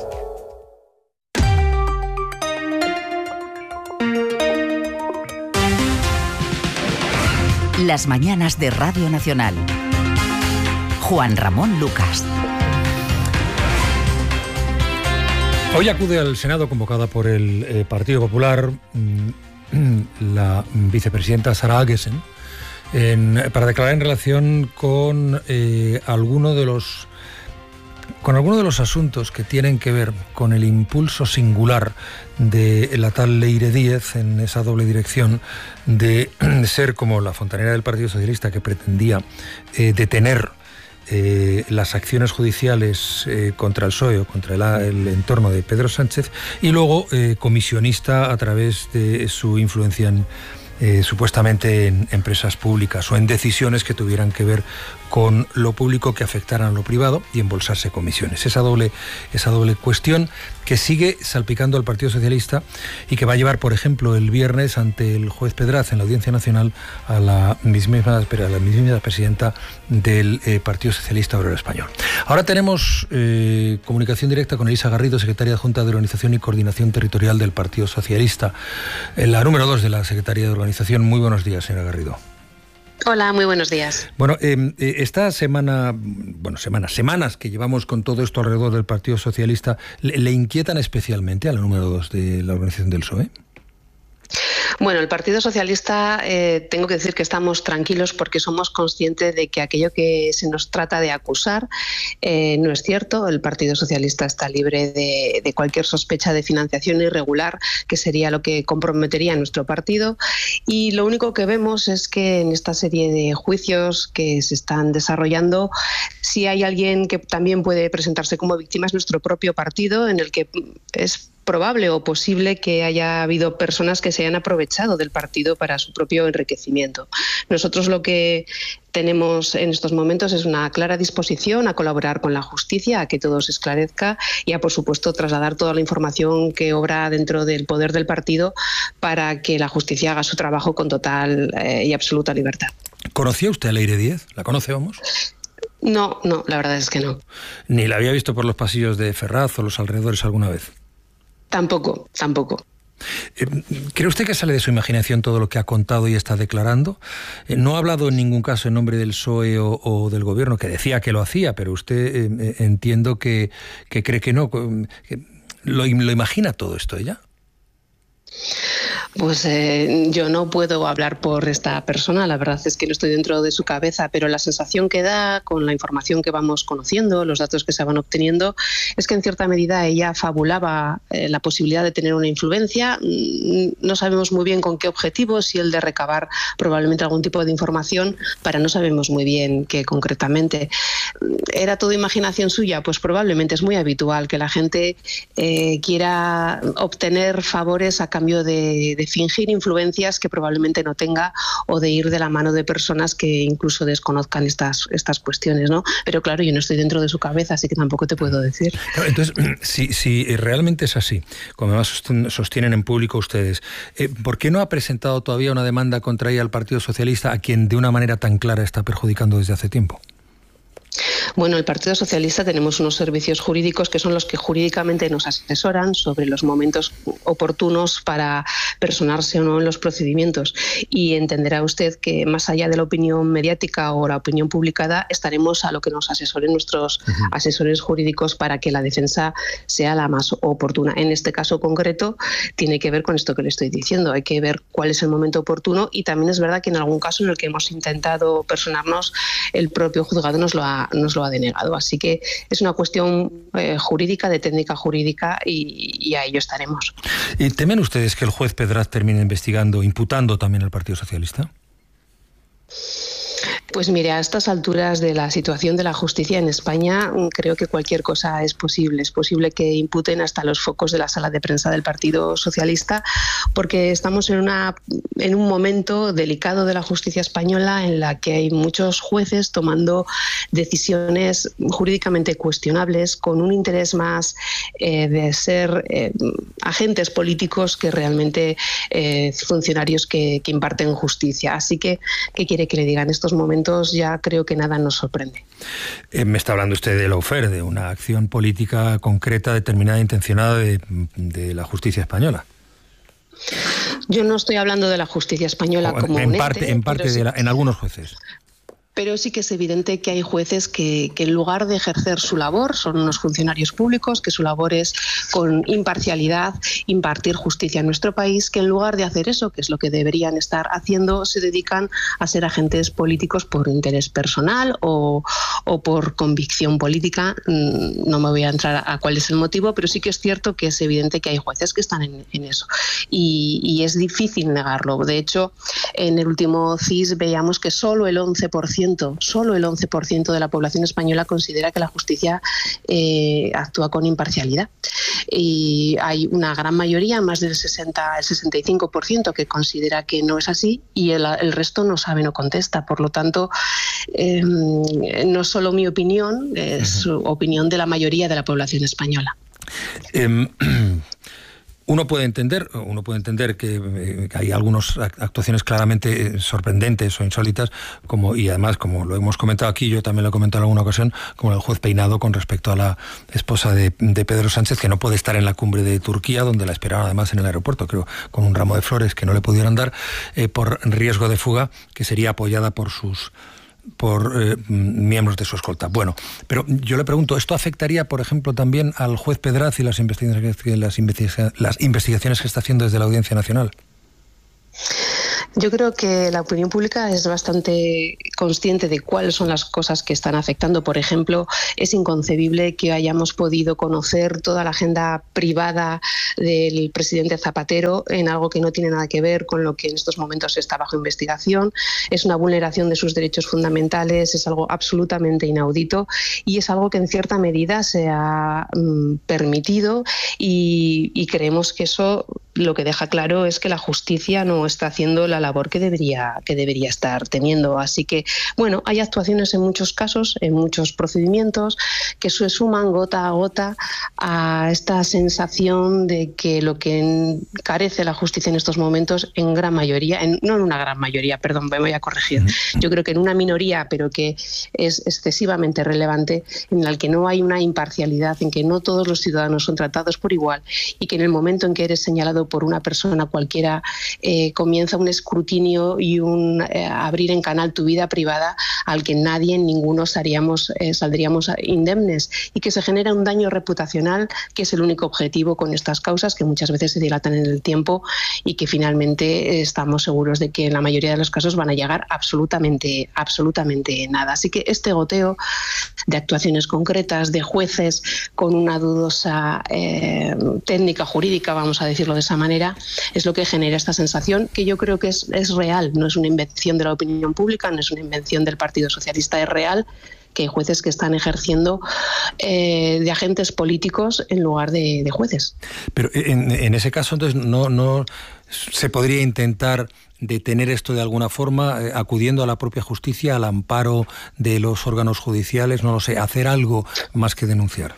Las mañanas de Radio Nacional. Juan Ramón Lucas. Hoy acude al Senado, convocada por el Partido Popular, la vicepresidenta Sara Agesen, para declarar en relación con alguno de los asuntos que tienen que ver con el impulso singular de la tal Leire Díez, en esa doble dirección de ser como la fontanera del Partido Socialista, que pretendía detener las acciones judiciales contra el PSOE o contra el entorno de Pedro Sánchez, y luego comisionista a través de su influencia supuestamente en empresas públicas o en decisiones que tuvieran que ver con lo público que afectaran a lo privado y embolsarse comisiones. Esa doble cuestión que sigue salpicando al Partido Socialista y que va a llevar, por ejemplo, el viernes ante el juez Pedraz en la Audiencia Nacional a la mismísima presidenta del Partido Socialista Obrero Español. Ahora tenemos comunicación directa con Elisa Garrido, secretaria adjunta de Organización y Coordinación Territorial del Partido Socialista, la número 2 de la Secretaría de Organización. Muy buenos días, señora Garrido. Hola, muy buenos días. Bueno, esta semanas que llevamos con todo esto alrededor del Partido Socialista, ¿le inquietan especialmente a la número 2 de la organización del PSOE? Bueno, el Partido Socialista, tengo que decir que estamos tranquilos porque somos conscientes de que aquello que se nos trata de acusar no es cierto. El Partido Socialista está libre de cualquier sospecha de financiación irregular, que sería lo que comprometería a nuestro partido. Y lo único que vemos es que en esta serie de juicios que se están desarrollando, si hay alguien que también puede presentarse como víctima es nuestro propio partido, en el que es probable o posible que haya habido personas que se hayan aprovechado del partido para su propio enriquecimiento. Nosotros lo que tenemos en estos momentos es una clara disposición a colaborar con la justicia, a que todo se esclarezca y a, por supuesto, trasladar toda la información que obra dentro del poder del partido para que la justicia haga su trabajo con total y absoluta libertad. ¿Conocía usted a Leire Díez? ¿La conocemos? No, la verdad es que no. ¿Ni la había visto por los pasillos de Ferraz o los alrededores alguna vez? Tampoco. ¿Cree usted que sale de su imaginación todo lo que ha contado y está declarando? No ha hablado en ningún caso en nombre del PSOE o del Gobierno, que decía que lo hacía, pero usted entiendo que cree que no. ¿Lo imagina todo esto ella? Pues yo no puedo hablar por esta persona, la verdad es que no estoy dentro de su cabeza, pero la sensación que da con la información que vamos conociendo, los datos que se van obteniendo, es que en cierta medida ella fabulaba la posibilidad de tener una influencia. No sabemos muy bien con qué objetivo, si el de recabar probablemente algún tipo de información, para no sabemos muy bien qué concretamente. ¿Era todo imaginación suya? Pues probablemente es muy habitual que la gente quiera obtener favores a cambio de fingir influencias que probablemente no tenga o de ir de la mano de personas que incluso desconozcan estas cuestiones, ¿no? Pero claro, yo no estoy dentro de su cabeza, así que tampoco te puedo decir. Entonces, si realmente es así, como además sostienen en público ustedes, ¿por qué no ha presentado todavía una demanda contra ella al Partido Socialista, a quien de una manera tan clara está perjudicando desde hace tiempo? Bueno, el Partido Socialista tenemos unos servicios jurídicos que son los que jurídicamente nos asesoran sobre los momentos oportunos para personarse o no en los procedimientos. Y entenderá usted que más allá de la opinión mediática o la opinión publicada, estaremos a lo que nos asesoren nuestros asesores jurídicos para que la defensa sea la más oportuna. En este caso concreto tiene que ver con esto que le estoy diciendo. Hay que ver cuál es el momento oportuno y también es verdad que en algún caso en el que hemos intentado personarnos, el propio juzgado nos lo ha denegado. Así que es una cuestión jurídica, de técnica jurídica y a ello estaremos. ¿Y temen ustedes que el juez Pedraz termine investigando, imputando también al Partido Socialista? Pues mire, a estas alturas de la situación de la justicia en España, creo que cualquier cosa es posible. Es posible que imputen hasta los focos de la sala de prensa del Partido Socialista, porque estamos en un momento delicado de la justicia española en la que hay muchos jueces tomando decisiones jurídicamente cuestionables con un interés más de ser agentes políticos que realmente funcionarios que imparten justicia. Así que, ¿qué quiere que le diga? En estos momentos ya creo que nada nos sorprende. Me está hablando usted de lawfare, de una acción política concreta, determinada, intencionada de la justicia española. Yo no estoy hablando de la justicia española como en algunos jueces. Pero sí que es evidente que hay jueces que en lugar de ejercer su labor, son unos funcionarios públicos, que su labor es con imparcialidad impartir justicia en nuestro país, que en lugar de hacer eso, que es lo que deberían estar haciendo, se dedican a ser agentes políticos por interés personal o por convicción política. No me voy a entrar a cuál es el motivo, pero sí que es cierto que es evidente que hay jueces que están en eso. Y es difícil negarlo. De hecho, en el último CIS veíamos que solo el 11% 11%, solo el 11% de la población española considera que la justicia actúa con imparcialidad. Y hay una gran mayoría, más del 65%, que considera que no es así, y el resto no sabe, no contesta. Por lo tanto, no es solo mi opinión, es opinión de la mayoría de la población española. Uno puede entender que hay algunas actuaciones claramente sorprendentes o insólitas, y además, como lo hemos comentado aquí, yo también lo he comentado en alguna ocasión, como el juez Peinado con respecto a la esposa de Pedro Sánchez, que no puede estar en la cumbre de Turquía, donde la esperaban además en el aeropuerto, creo, con un ramo de flores que no le pudieran dar, por riesgo de fuga, que sería apoyada por miembros de su escolta. Bueno, pero yo le pregunto, ¿esto afectaría, por ejemplo, también al juez Pedraz y las investigaciones que está haciendo desde la Audiencia Nacional? Yo creo que la opinión pública es bastante consciente de cuáles son las cosas que están afectando. Por ejemplo, es inconcebible que hayamos podido conocer toda la agenda privada del presidente Zapatero en algo que no tiene nada que ver con lo que en estos momentos está bajo investigación. Es una vulneración de sus derechos fundamentales, es algo absolutamente inaudito y es algo que en cierta medida se ha permitido y creemos que eso lo que deja claro es que la justicia no está haciendo la labor que debería estar teniendo. Así que, bueno, hay actuaciones en muchos casos, en muchos procedimientos, que se suman gota a gota a esta sensación de que lo que carece la justicia en estos momentos, en gran mayoría, no en una gran mayoría, perdón, me voy a corregir, yo creo que en una minoría, pero que es excesivamente relevante, en la que no hay una imparcialidad, en que no todos los ciudadanos son tratados por igual y que en el momento en que eres señalado por una persona cualquiera comienza un escrutinio y un abrir en canal tu vida privada al que nadie, ninguno saldríamos indemnes, y que se genera un daño reputacional que es el único objetivo con estas causas, que muchas veces se dilatan en el tiempo y que finalmente estamos seguros de que en la mayoría de los casos van a llegar absolutamente nada. Así que este goteo de actuaciones concretas, de jueces con una dudosa técnica jurídica, vamos a decirlo de esa manera, es lo que genera esta sensación, que yo creo que es real, no es una invención de la opinión pública, no es una invención del Partido Socialista, es real que hay jueces que están ejerciendo de agentes políticos en lugar de jueces. Pero en ese caso, entonces, no se podría intentar detener esto de alguna forma, acudiendo a la propia justicia, al amparo de los órganos judiciales, no lo sé, hacer algo más que denunciar.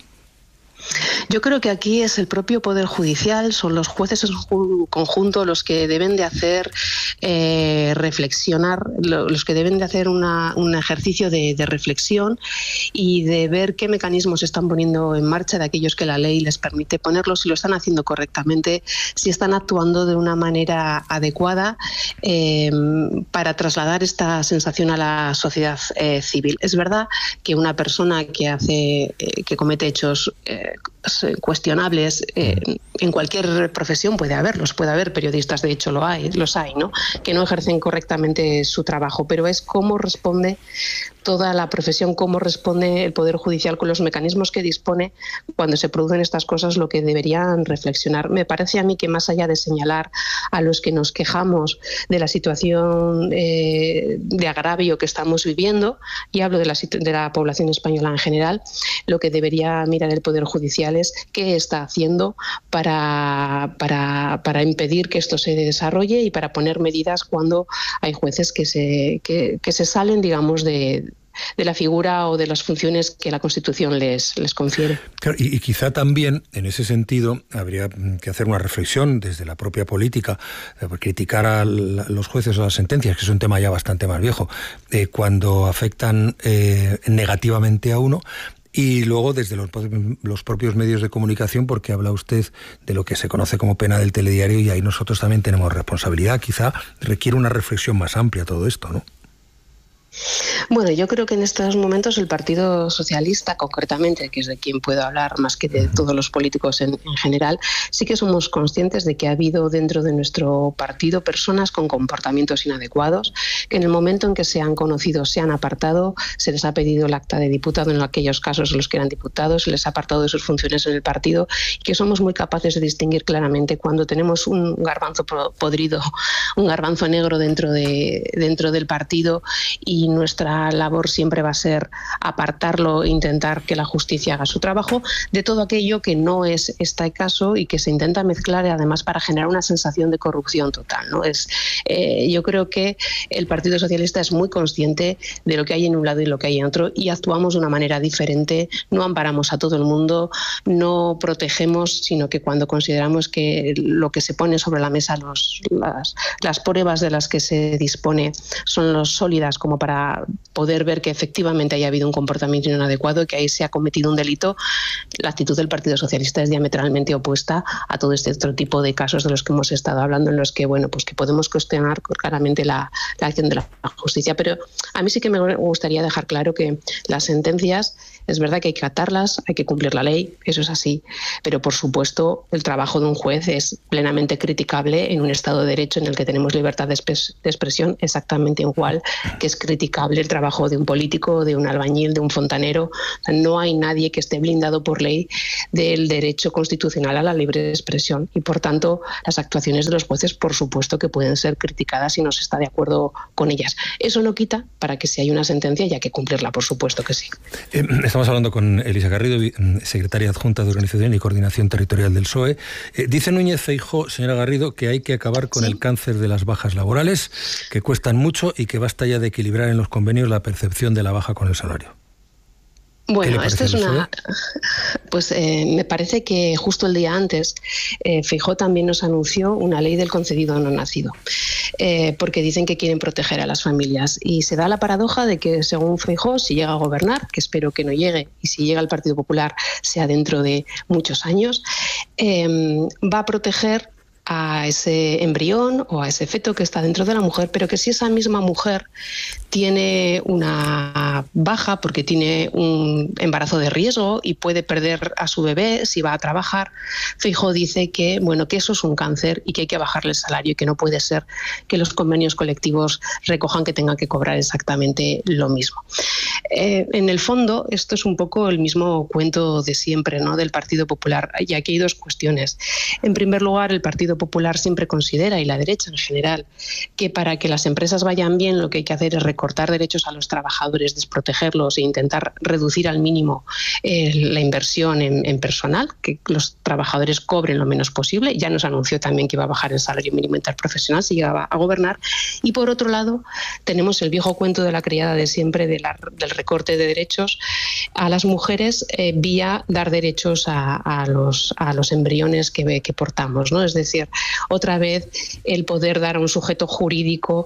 Yo creo que aquí es el propio Poder Judicial, son los jueces en su conjunto los que deben de hacer reflexionar, los que deben de hacer un ejercicio de reflexión y de ver qué mecanismos se están poniendo en marcha de aquellos que la ley les permite ponerlos, si lo están haciendo correctamente, si están actuando de una manera adecuada para trasladar esta sensación a la sociedad civil. Es verdad que una persona que comete hechos cuestionables en cualquier profesión puede haber periodistas, de hecho los hay, ¿no?, que no ejercen correctamente su trabajo, pero es cómo responde toda la profesión, cómo responde el Poder Judicial con los mecanismos que dispone cuando se producen estas cosas, lo que deberían reflexionar. Me parece a mí que más allá de señalar a los que nos quejamos de la situación de agravio que estamos viviendo, y hablo de la población española en general, lo que debería mirar el Poder Judicial es qué está haciendo para impedir que esto se desarrolle y para poner medidas cuando hay jueces que se salen, digamos, de la figura o de las funciones que la Constitución les confiere. Claro, y quizá también, en ese sentido, habría que hacer una reflexión desde la propia política, criticar a los jueces o las sentencias, que es un tema ya bastante más viejo, cuando afectan negativamente a uno, y luego desde los propios medios de comunicación, porque habla usted de lo que se conoce como pena del telediario, y ahí nosotros también tenemos responsabilidad. Quizá requiere una reflexión más amplia todo esto, ¿no? Bueno, yo creo que en estos momentos el Partido Socialista, concretamente, que es de quien puedo hablar más que de todos los políticos en general, sí que somos conscientes de que ha habido dentro de nuestro partido personas con comportamientos inadecuados, que en el momento en que se han conocido, se han apartado, se les ha pedido el acta de diputado en aquellos casos en los que eran diputados, se les ha apartado de sus funciones en el partido, y que somos muy capaces de distinguir claramente cuando tenemos un garbanzo podrido, un garbanzo negro dentro del partido, y nuestra labor siempre va a ser apartarlo e intentar que la justicia haga su trabajo de todo aquello que no es este caso y que se intenta mezclar, además para generar una sensación de corrupción total, ¿no? Yo creo que el Partido Socialista es muy consciente de lo que hay en un lado y lo que hay en otro, y actuamos de una manera diferente. No amparamos a todo el mundo, no protegemos, sino que cuando consideramos que lo que se pone sobre la mesa, las pruebas de las que se dispone son los sólidas como para poder ver que efectivamente haya habido un comportamiento inadecuado y que ahí se ha cometido un delito, la actitud del Partido Socialista es diametralmente opuesta a todo este otro tipo de casos de los que hemos estado hablando, en los que, bueno, pues que podemos cuestionar claramente la acción de la justicia. Pero a mí sí que me gustaría dejar claro que las sentencias, es verdad que hay que acatarlas, hay que cumplir la ley, eso es así, pero por supuesto el trabajo de un juez es plenamente criticable en un Estado de Derecho en el que tenemos libertad de expresión, exactamente igual que es criticable el trabajo de un político, de un albañil, de un fontanero. O sea, no hay nadie que esté blindado por ley del derecho constitucional a la libre expresión, y por tanto las actuaciones de los jueces por supuesto que pueden ser criticadas si no se está de acuerdo con ellas. Eso no quita para que si hay una sentencia haya que cumplirla, por supuesto que sí. Estamos hablando con Elisa Garrido, secretaria adjunta de Organización y Coordinación Territorial del PSOE. Dice Núñez Feijóo, señora Garrido, que hay que acabar con el cáncer de las bajas laborales, que cuestan mucho y que basta ya de equilibrar en los convenios la percepción de la baja con el salario. Bueno, esta es una... Pues me parece que justo el día antes Feijóo también nos anunció una ley del concedido no nacido, porque dicen que quieren proteger a las familias. Y se da la paradoja de que, según Feijóo, si llega a gobernar, que espero que no llegue, y si llega al Partido Popular sea dentro de muchos años, va a proteger a ese embrión o a ese feto que está dentro de la mujer, pero que si esa misma mujer tiene una baja porque tiene un embarazo de riesgo y puede perder a su bebé si va a trabajar, Feijóo dice que, bueno, que eso es un cáncer y que hay que bajarle el salario y que no puede ser que los convenios colectivos recojan que tengan que cobrar exactamente lo mismo. En el fondo, esto es un poco el mismo cuento de siempre, ¿no?, del Partido Popular, y aquí hay dos cuestiones. En primer lugar, el Partido Popular siempre considera, y la derecha en general, que para que las empresas vayan bien lo que hay que hacer es recortar derechos a los trabajadores, desprotegerlos e intentar reducir al mínimo la inversión en personal, que los trabajadores cobren lo menos posible. Ya nos anunció también que iba a bajar el salario mínimo interprofesional si llegaba a gobernar. Y por otro lado, tenemos el viejo cuento de la criada de siempre del recorte de derechos a las mujeres vía dar derechos a los embriones que portamos, ¿no? Es decir, otra vez el poder dar a un sujeto jurídico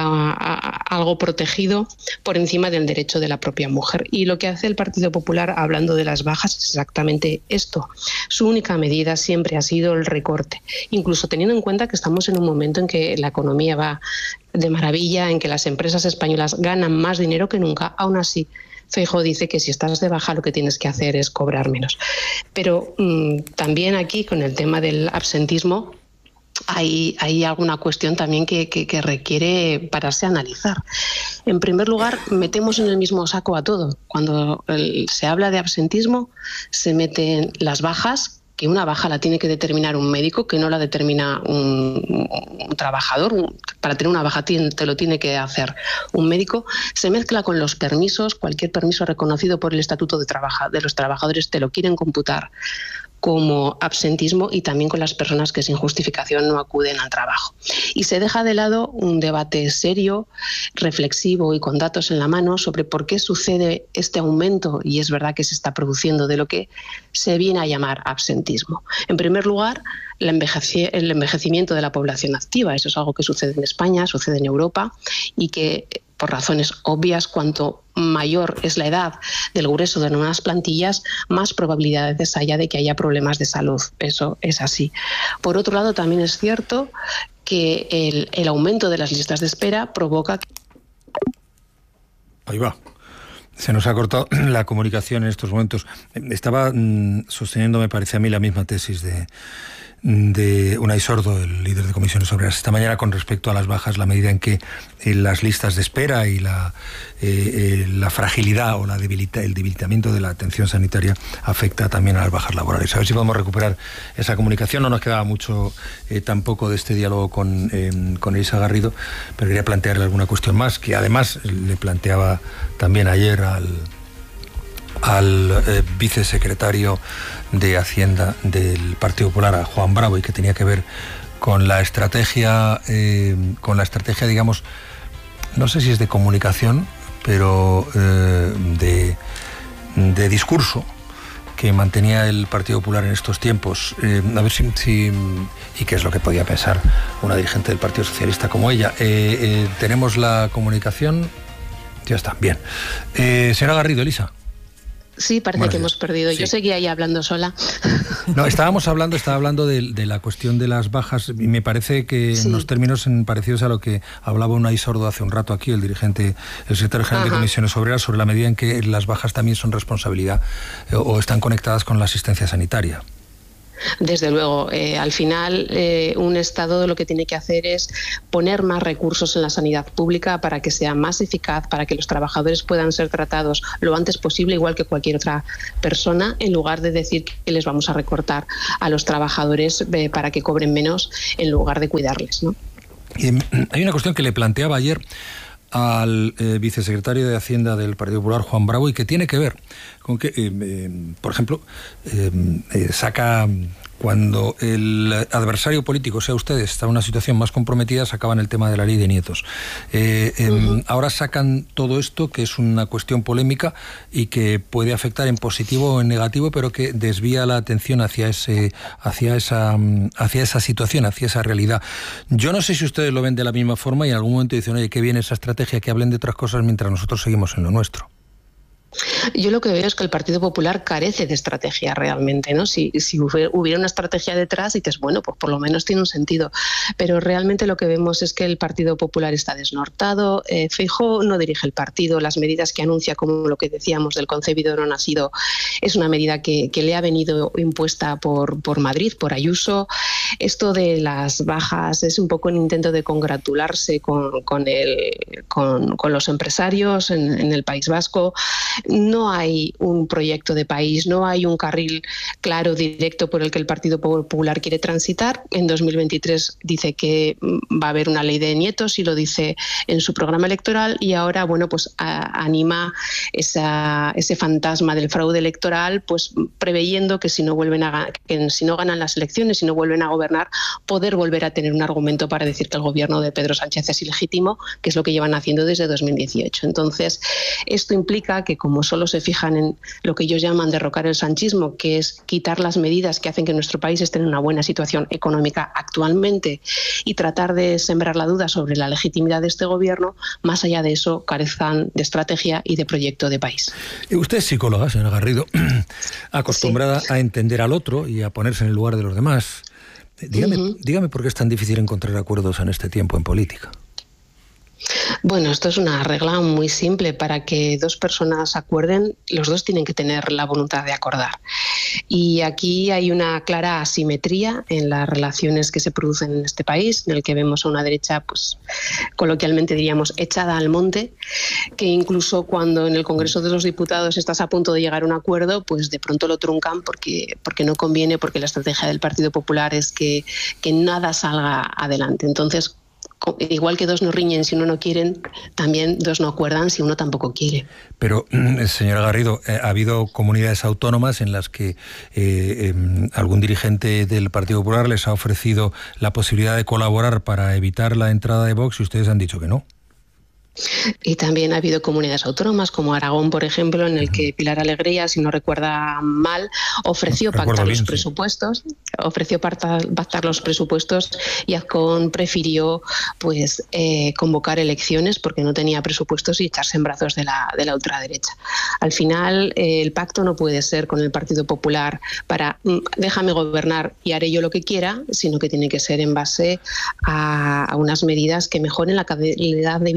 a algo protegido por encima del derecho de la propia mujer. Y lo que hace el Partido Popular, hablando de las bajas, es exactamente esto. Su única medida siempre ha sido el recorte, incluso teniendo en cuenta que estamos en un momento en que la economía va de maravilla, en que las empresas españolas ganan más dinero que nunca. Aún así, Feijóo dice que si estás de baja lo que tienes que hacer es cobrar menos. Pero también aquí, con el tema del absentismo, hay alguna cuestión también que requiere pararse a analizar. En primer lugar, metemos en el mismo saco a todo. Cuando se habla de absentismo, se meten las bajas, que una baja la tiene que determinar un médico, que no la determina un trabajador. Para tener una baja te lo tiene que hacer un médico. Se mezcla con los permisos. Cualquier permiso reconocido por el Estatuto de los Trabajadores te lo quieren computar como absentismo, y también con las personas que sin justificación no acuden al trabajo. Y se deja de lado un debate serio, reflexivo y con datos en la mano sobre por qué sucede este aumento, y es verdad que se está produciendo, de lo que se viene a llamar absentismo. En primer lugar, el envejecimiento de la población activa. Eso es algo que sucede en España, sucede en Europa, y que por razones obvias, cuanto mayor es la edad del grueso de nuevas plantillas, más probabilidades haya de que haya problemas de salud. Eso es así. Por otro lado, también es cierto que el aumento de las listas de espera provoca... Ahí va. Se nos ha cortado la comunicación en estos momentos. Estaba sosteniendo, me parece a mí, la misma tesis Unai Sordo, el líder de Comisiones Obreras, esta mañana con respecto a las bajas, la medida en que las listas de espera y la fragilidad o el debilitamiento de la atención sanitaria afecta también a las bajas laborales. A ver si podemos recuperar esa comunicación. No nos quedaba mucho tampoco de este diálogo con Elisa Garrido, pero quería plantearle alguna cuestión más, que además le planteaba también ayer al vicesecretario de Hacienda del Partido Popular, a Juan Bravo, y que tenía que ver con la estrategia, digamos, no sé si es de comunicación, pero de discurso que mantenía el Partido Popular en estos tiempos. A ver si y qué es lo que podía pensar una dirigente del Partido Socialista como ella. Tenemos la comunicación. Ya está, bien. Señora Garrido, Elisa. Sí, parece que hemos perdido. Sí. Yo seguía ahí hablando sola. No, estaba hablando de la cuestión de las bajas, y me parece que en los términos parecidos a lo que hablaba Unai Sordo hace un rato aquí, el secretario general de Comisiones Obreras, sobre la medida en que las bajas también son responsabilidad o están conectadas con la asistencia sanitaria. Desde luego, al final un Estado lo que tiene que hacer es poner más recursos en la sanidad pública para que sea más eficaz, para que los trabajadores puedan ser tratados lo antes posible, igual que cualquier otra persona, en lugar de decir que les vamos a recortar a los trabajadores para que cobren menos en lugar de cuidarles, ¿no? Hay una cuestión que le planteaba ayer al vicesecretario de Hacienda del Partido Popular, Juan Bravo, y que tiene que ver con que, por ejemplo, saca cuando el adversario político, sea ustedes, está en una situación más comprometida, sacaban el tema de la ley de nietos. Ahora sacan todo esto, que es una cuestión polémica y que puede afectar en positivo o en negativo, pero que desvía la atención hacia esa situación, hacia esa realidad. Yo no sé si ustedes lo ven de la misma forma y en algún momento dicen, oye, qué bien esa estrategia, que hablen de otras cosas mientras nosotros seguimos en lo nuestro. Yo lo que veo es que el Partido Popular carece de estrategia realmente, ¿no? Si hubiera una estrategia detrás, dices, bueno, pues por lo menos tiene un sentido. Pero realmente lo que vemos es que el Partido Popular está desnortado. Feijóo no dirige el partido. Las medidas que anuncia, como lo que decíamos del concebido no nacido, es una medida que le ha venido impuesta por Madrid, por Ayuso. Esto de las bajas es un poco un intento de congratularse con los empresarios en el País Vasco. No hay un proyecto de país, no hay un carril claro, directo por el que el Partido Popular quiere transitar. En 2023 dice que va a haber una ley de nietos y lo dice en su programa electoral, y ahora, bueno, pues anima ese fantasma del fraude electoral, pues preveyendo que si no ganan las elecciones, si no vuelven a gobernar, poder volver a tener un argumento para decir que el gobierno de Pedro Sánchez es ilegítimo, que es lo que llevan haciendo desde 2018. Entonces, esto implica que, como solo se fijan en lo que ellos llaman derrocar el sanchismo, que es quitar las medidas que hacen que nuestro país esté en una buena situación económica actualmente, y tratar de sembrar la duda sobre la legitimidad de este gobierno, más allá de eso carezcan de estrategia y de proyecto de país. Usted es psicóloga, señora Garrido, acostumbrada a entender al otro y a ponerse en el lugar de los demás. Dígame por qué es tan difícil encontrar acuerdos en este tiempo en política. Bueno, esto es una regla muy simple. Para que dos personas acuerden, los dos tienen que tener la voluntad de acordar. Y aquí hay una clara asimetría en las relaciones que se producen en este país, en el que vemos a una derecha, pues coloquialmente diríamos, echada al monte, que incluso cuando en el Congreso de los Diputados estás a punto de llegar a un acuerdo, pues de pronto lo truncan porque no conviene, porque la estrategia del Partido Popular es que nada salga adelante. Entonces, igual que dos no riñen si uno no quieren, también dos no acuerdan si uno tampoco quiere. Pero, señora Garrido, ha habido comunidades autónomas en las que algún dirigente del Partido Popular les ha ofrecido la posibilidad de colaborar para evitar la entrada de Vox y ustedes han dicho que no. Y también ha habido comunidades autónomas como Aragón, por ejemplo, en el que Pilar Alegría, si no recuerda mal, ofreció pactar los presupuestos, y Azcón prefirió pues convocar elecciones porque no tenía presupuestos y echarse en brazos de la ultraderecha. Al final, el pacto no puede ser con el Partido Popular para déjame gobernar y haré yo lo que quiera, sino que tiene que ser en base a unas medidas que mejoren la calidad de vida de la mayoría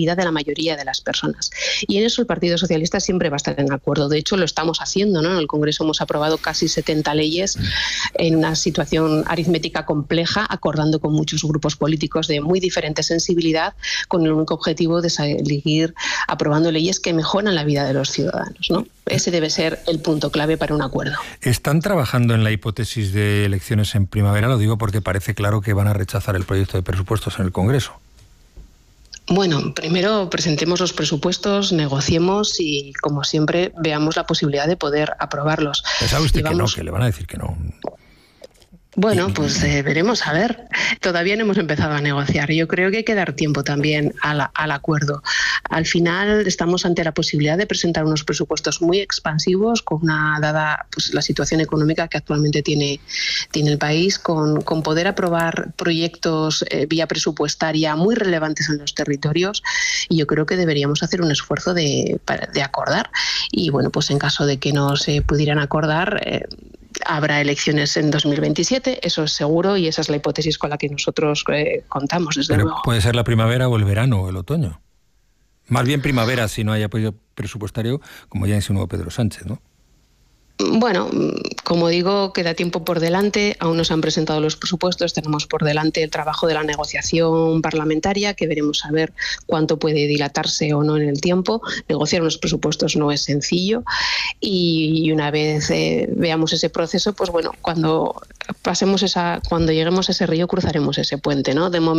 mayoría de las personas. Y en eso el Partido Socialista siempre va a estar en acuerdo. De hecho, lo estamos haciendo, ¿no? En el Congreso hemos aprobado casi 70 leyes en una situación aritmética compleja, acordando con muchos grupos políticos de muy diferente sensibilidad, con el único objetivo de seguir aprobando leyes que mejoran la vida de los ciudadanos, ¿no? Ese debe ser el punto clave para un acuerdo. ¿Están trabajando en la hipótesis de elecciones en primavera? Lo digo porque parece claro que van a rechazar el proyecto de presupuestos en el Congreso. Bueno, primero presentemos los presupuestos, negociemos y, como siempre, veamos la posibilidad de poder aprobarlos. ¿Sabe usted que no, que le van a decir que no? Bueno, pues veremos, a ver. Todavía no hemos empezado a negociar. Yo creo que hay que dar tiempo también al acuerdo. Al final estamos ante la posibilidad de presentar unos presupuestos muy expansivos, con una dada pues, la situación económica que actualmente tiene el país, con poder aprobar proyectos vía presupuestaria muy relevantes en los territorios, y yo creo que deberíamos hacer un esfuerzo de acordar. Y bueno, pues en caso de que no se pudieran acordar, habrá elecciones en 2027, eso es seguro, y esa es la hipótesis con la que nosotros contamos, desde luego. Puede ser la primavera o el verano o el otoño. Más bien primavera, si no hay apoyo presupuestario, como ya insinuó Pedro Sánchez, ¿no? Bueno, como digo, queda tiempo por delante, aún no se han presentado los presupuestos, tenemos por delante el trabajo de la negociación parlamentaria, que veremos a ver cuánto puede dilatarse o no en el tiempo. Negociar unos presupuestos no es sencillo, y una vez veamos ese proceso, pues bueno, cuando lleguemos a ese río cruzaremos ese puente, ¿no? De momento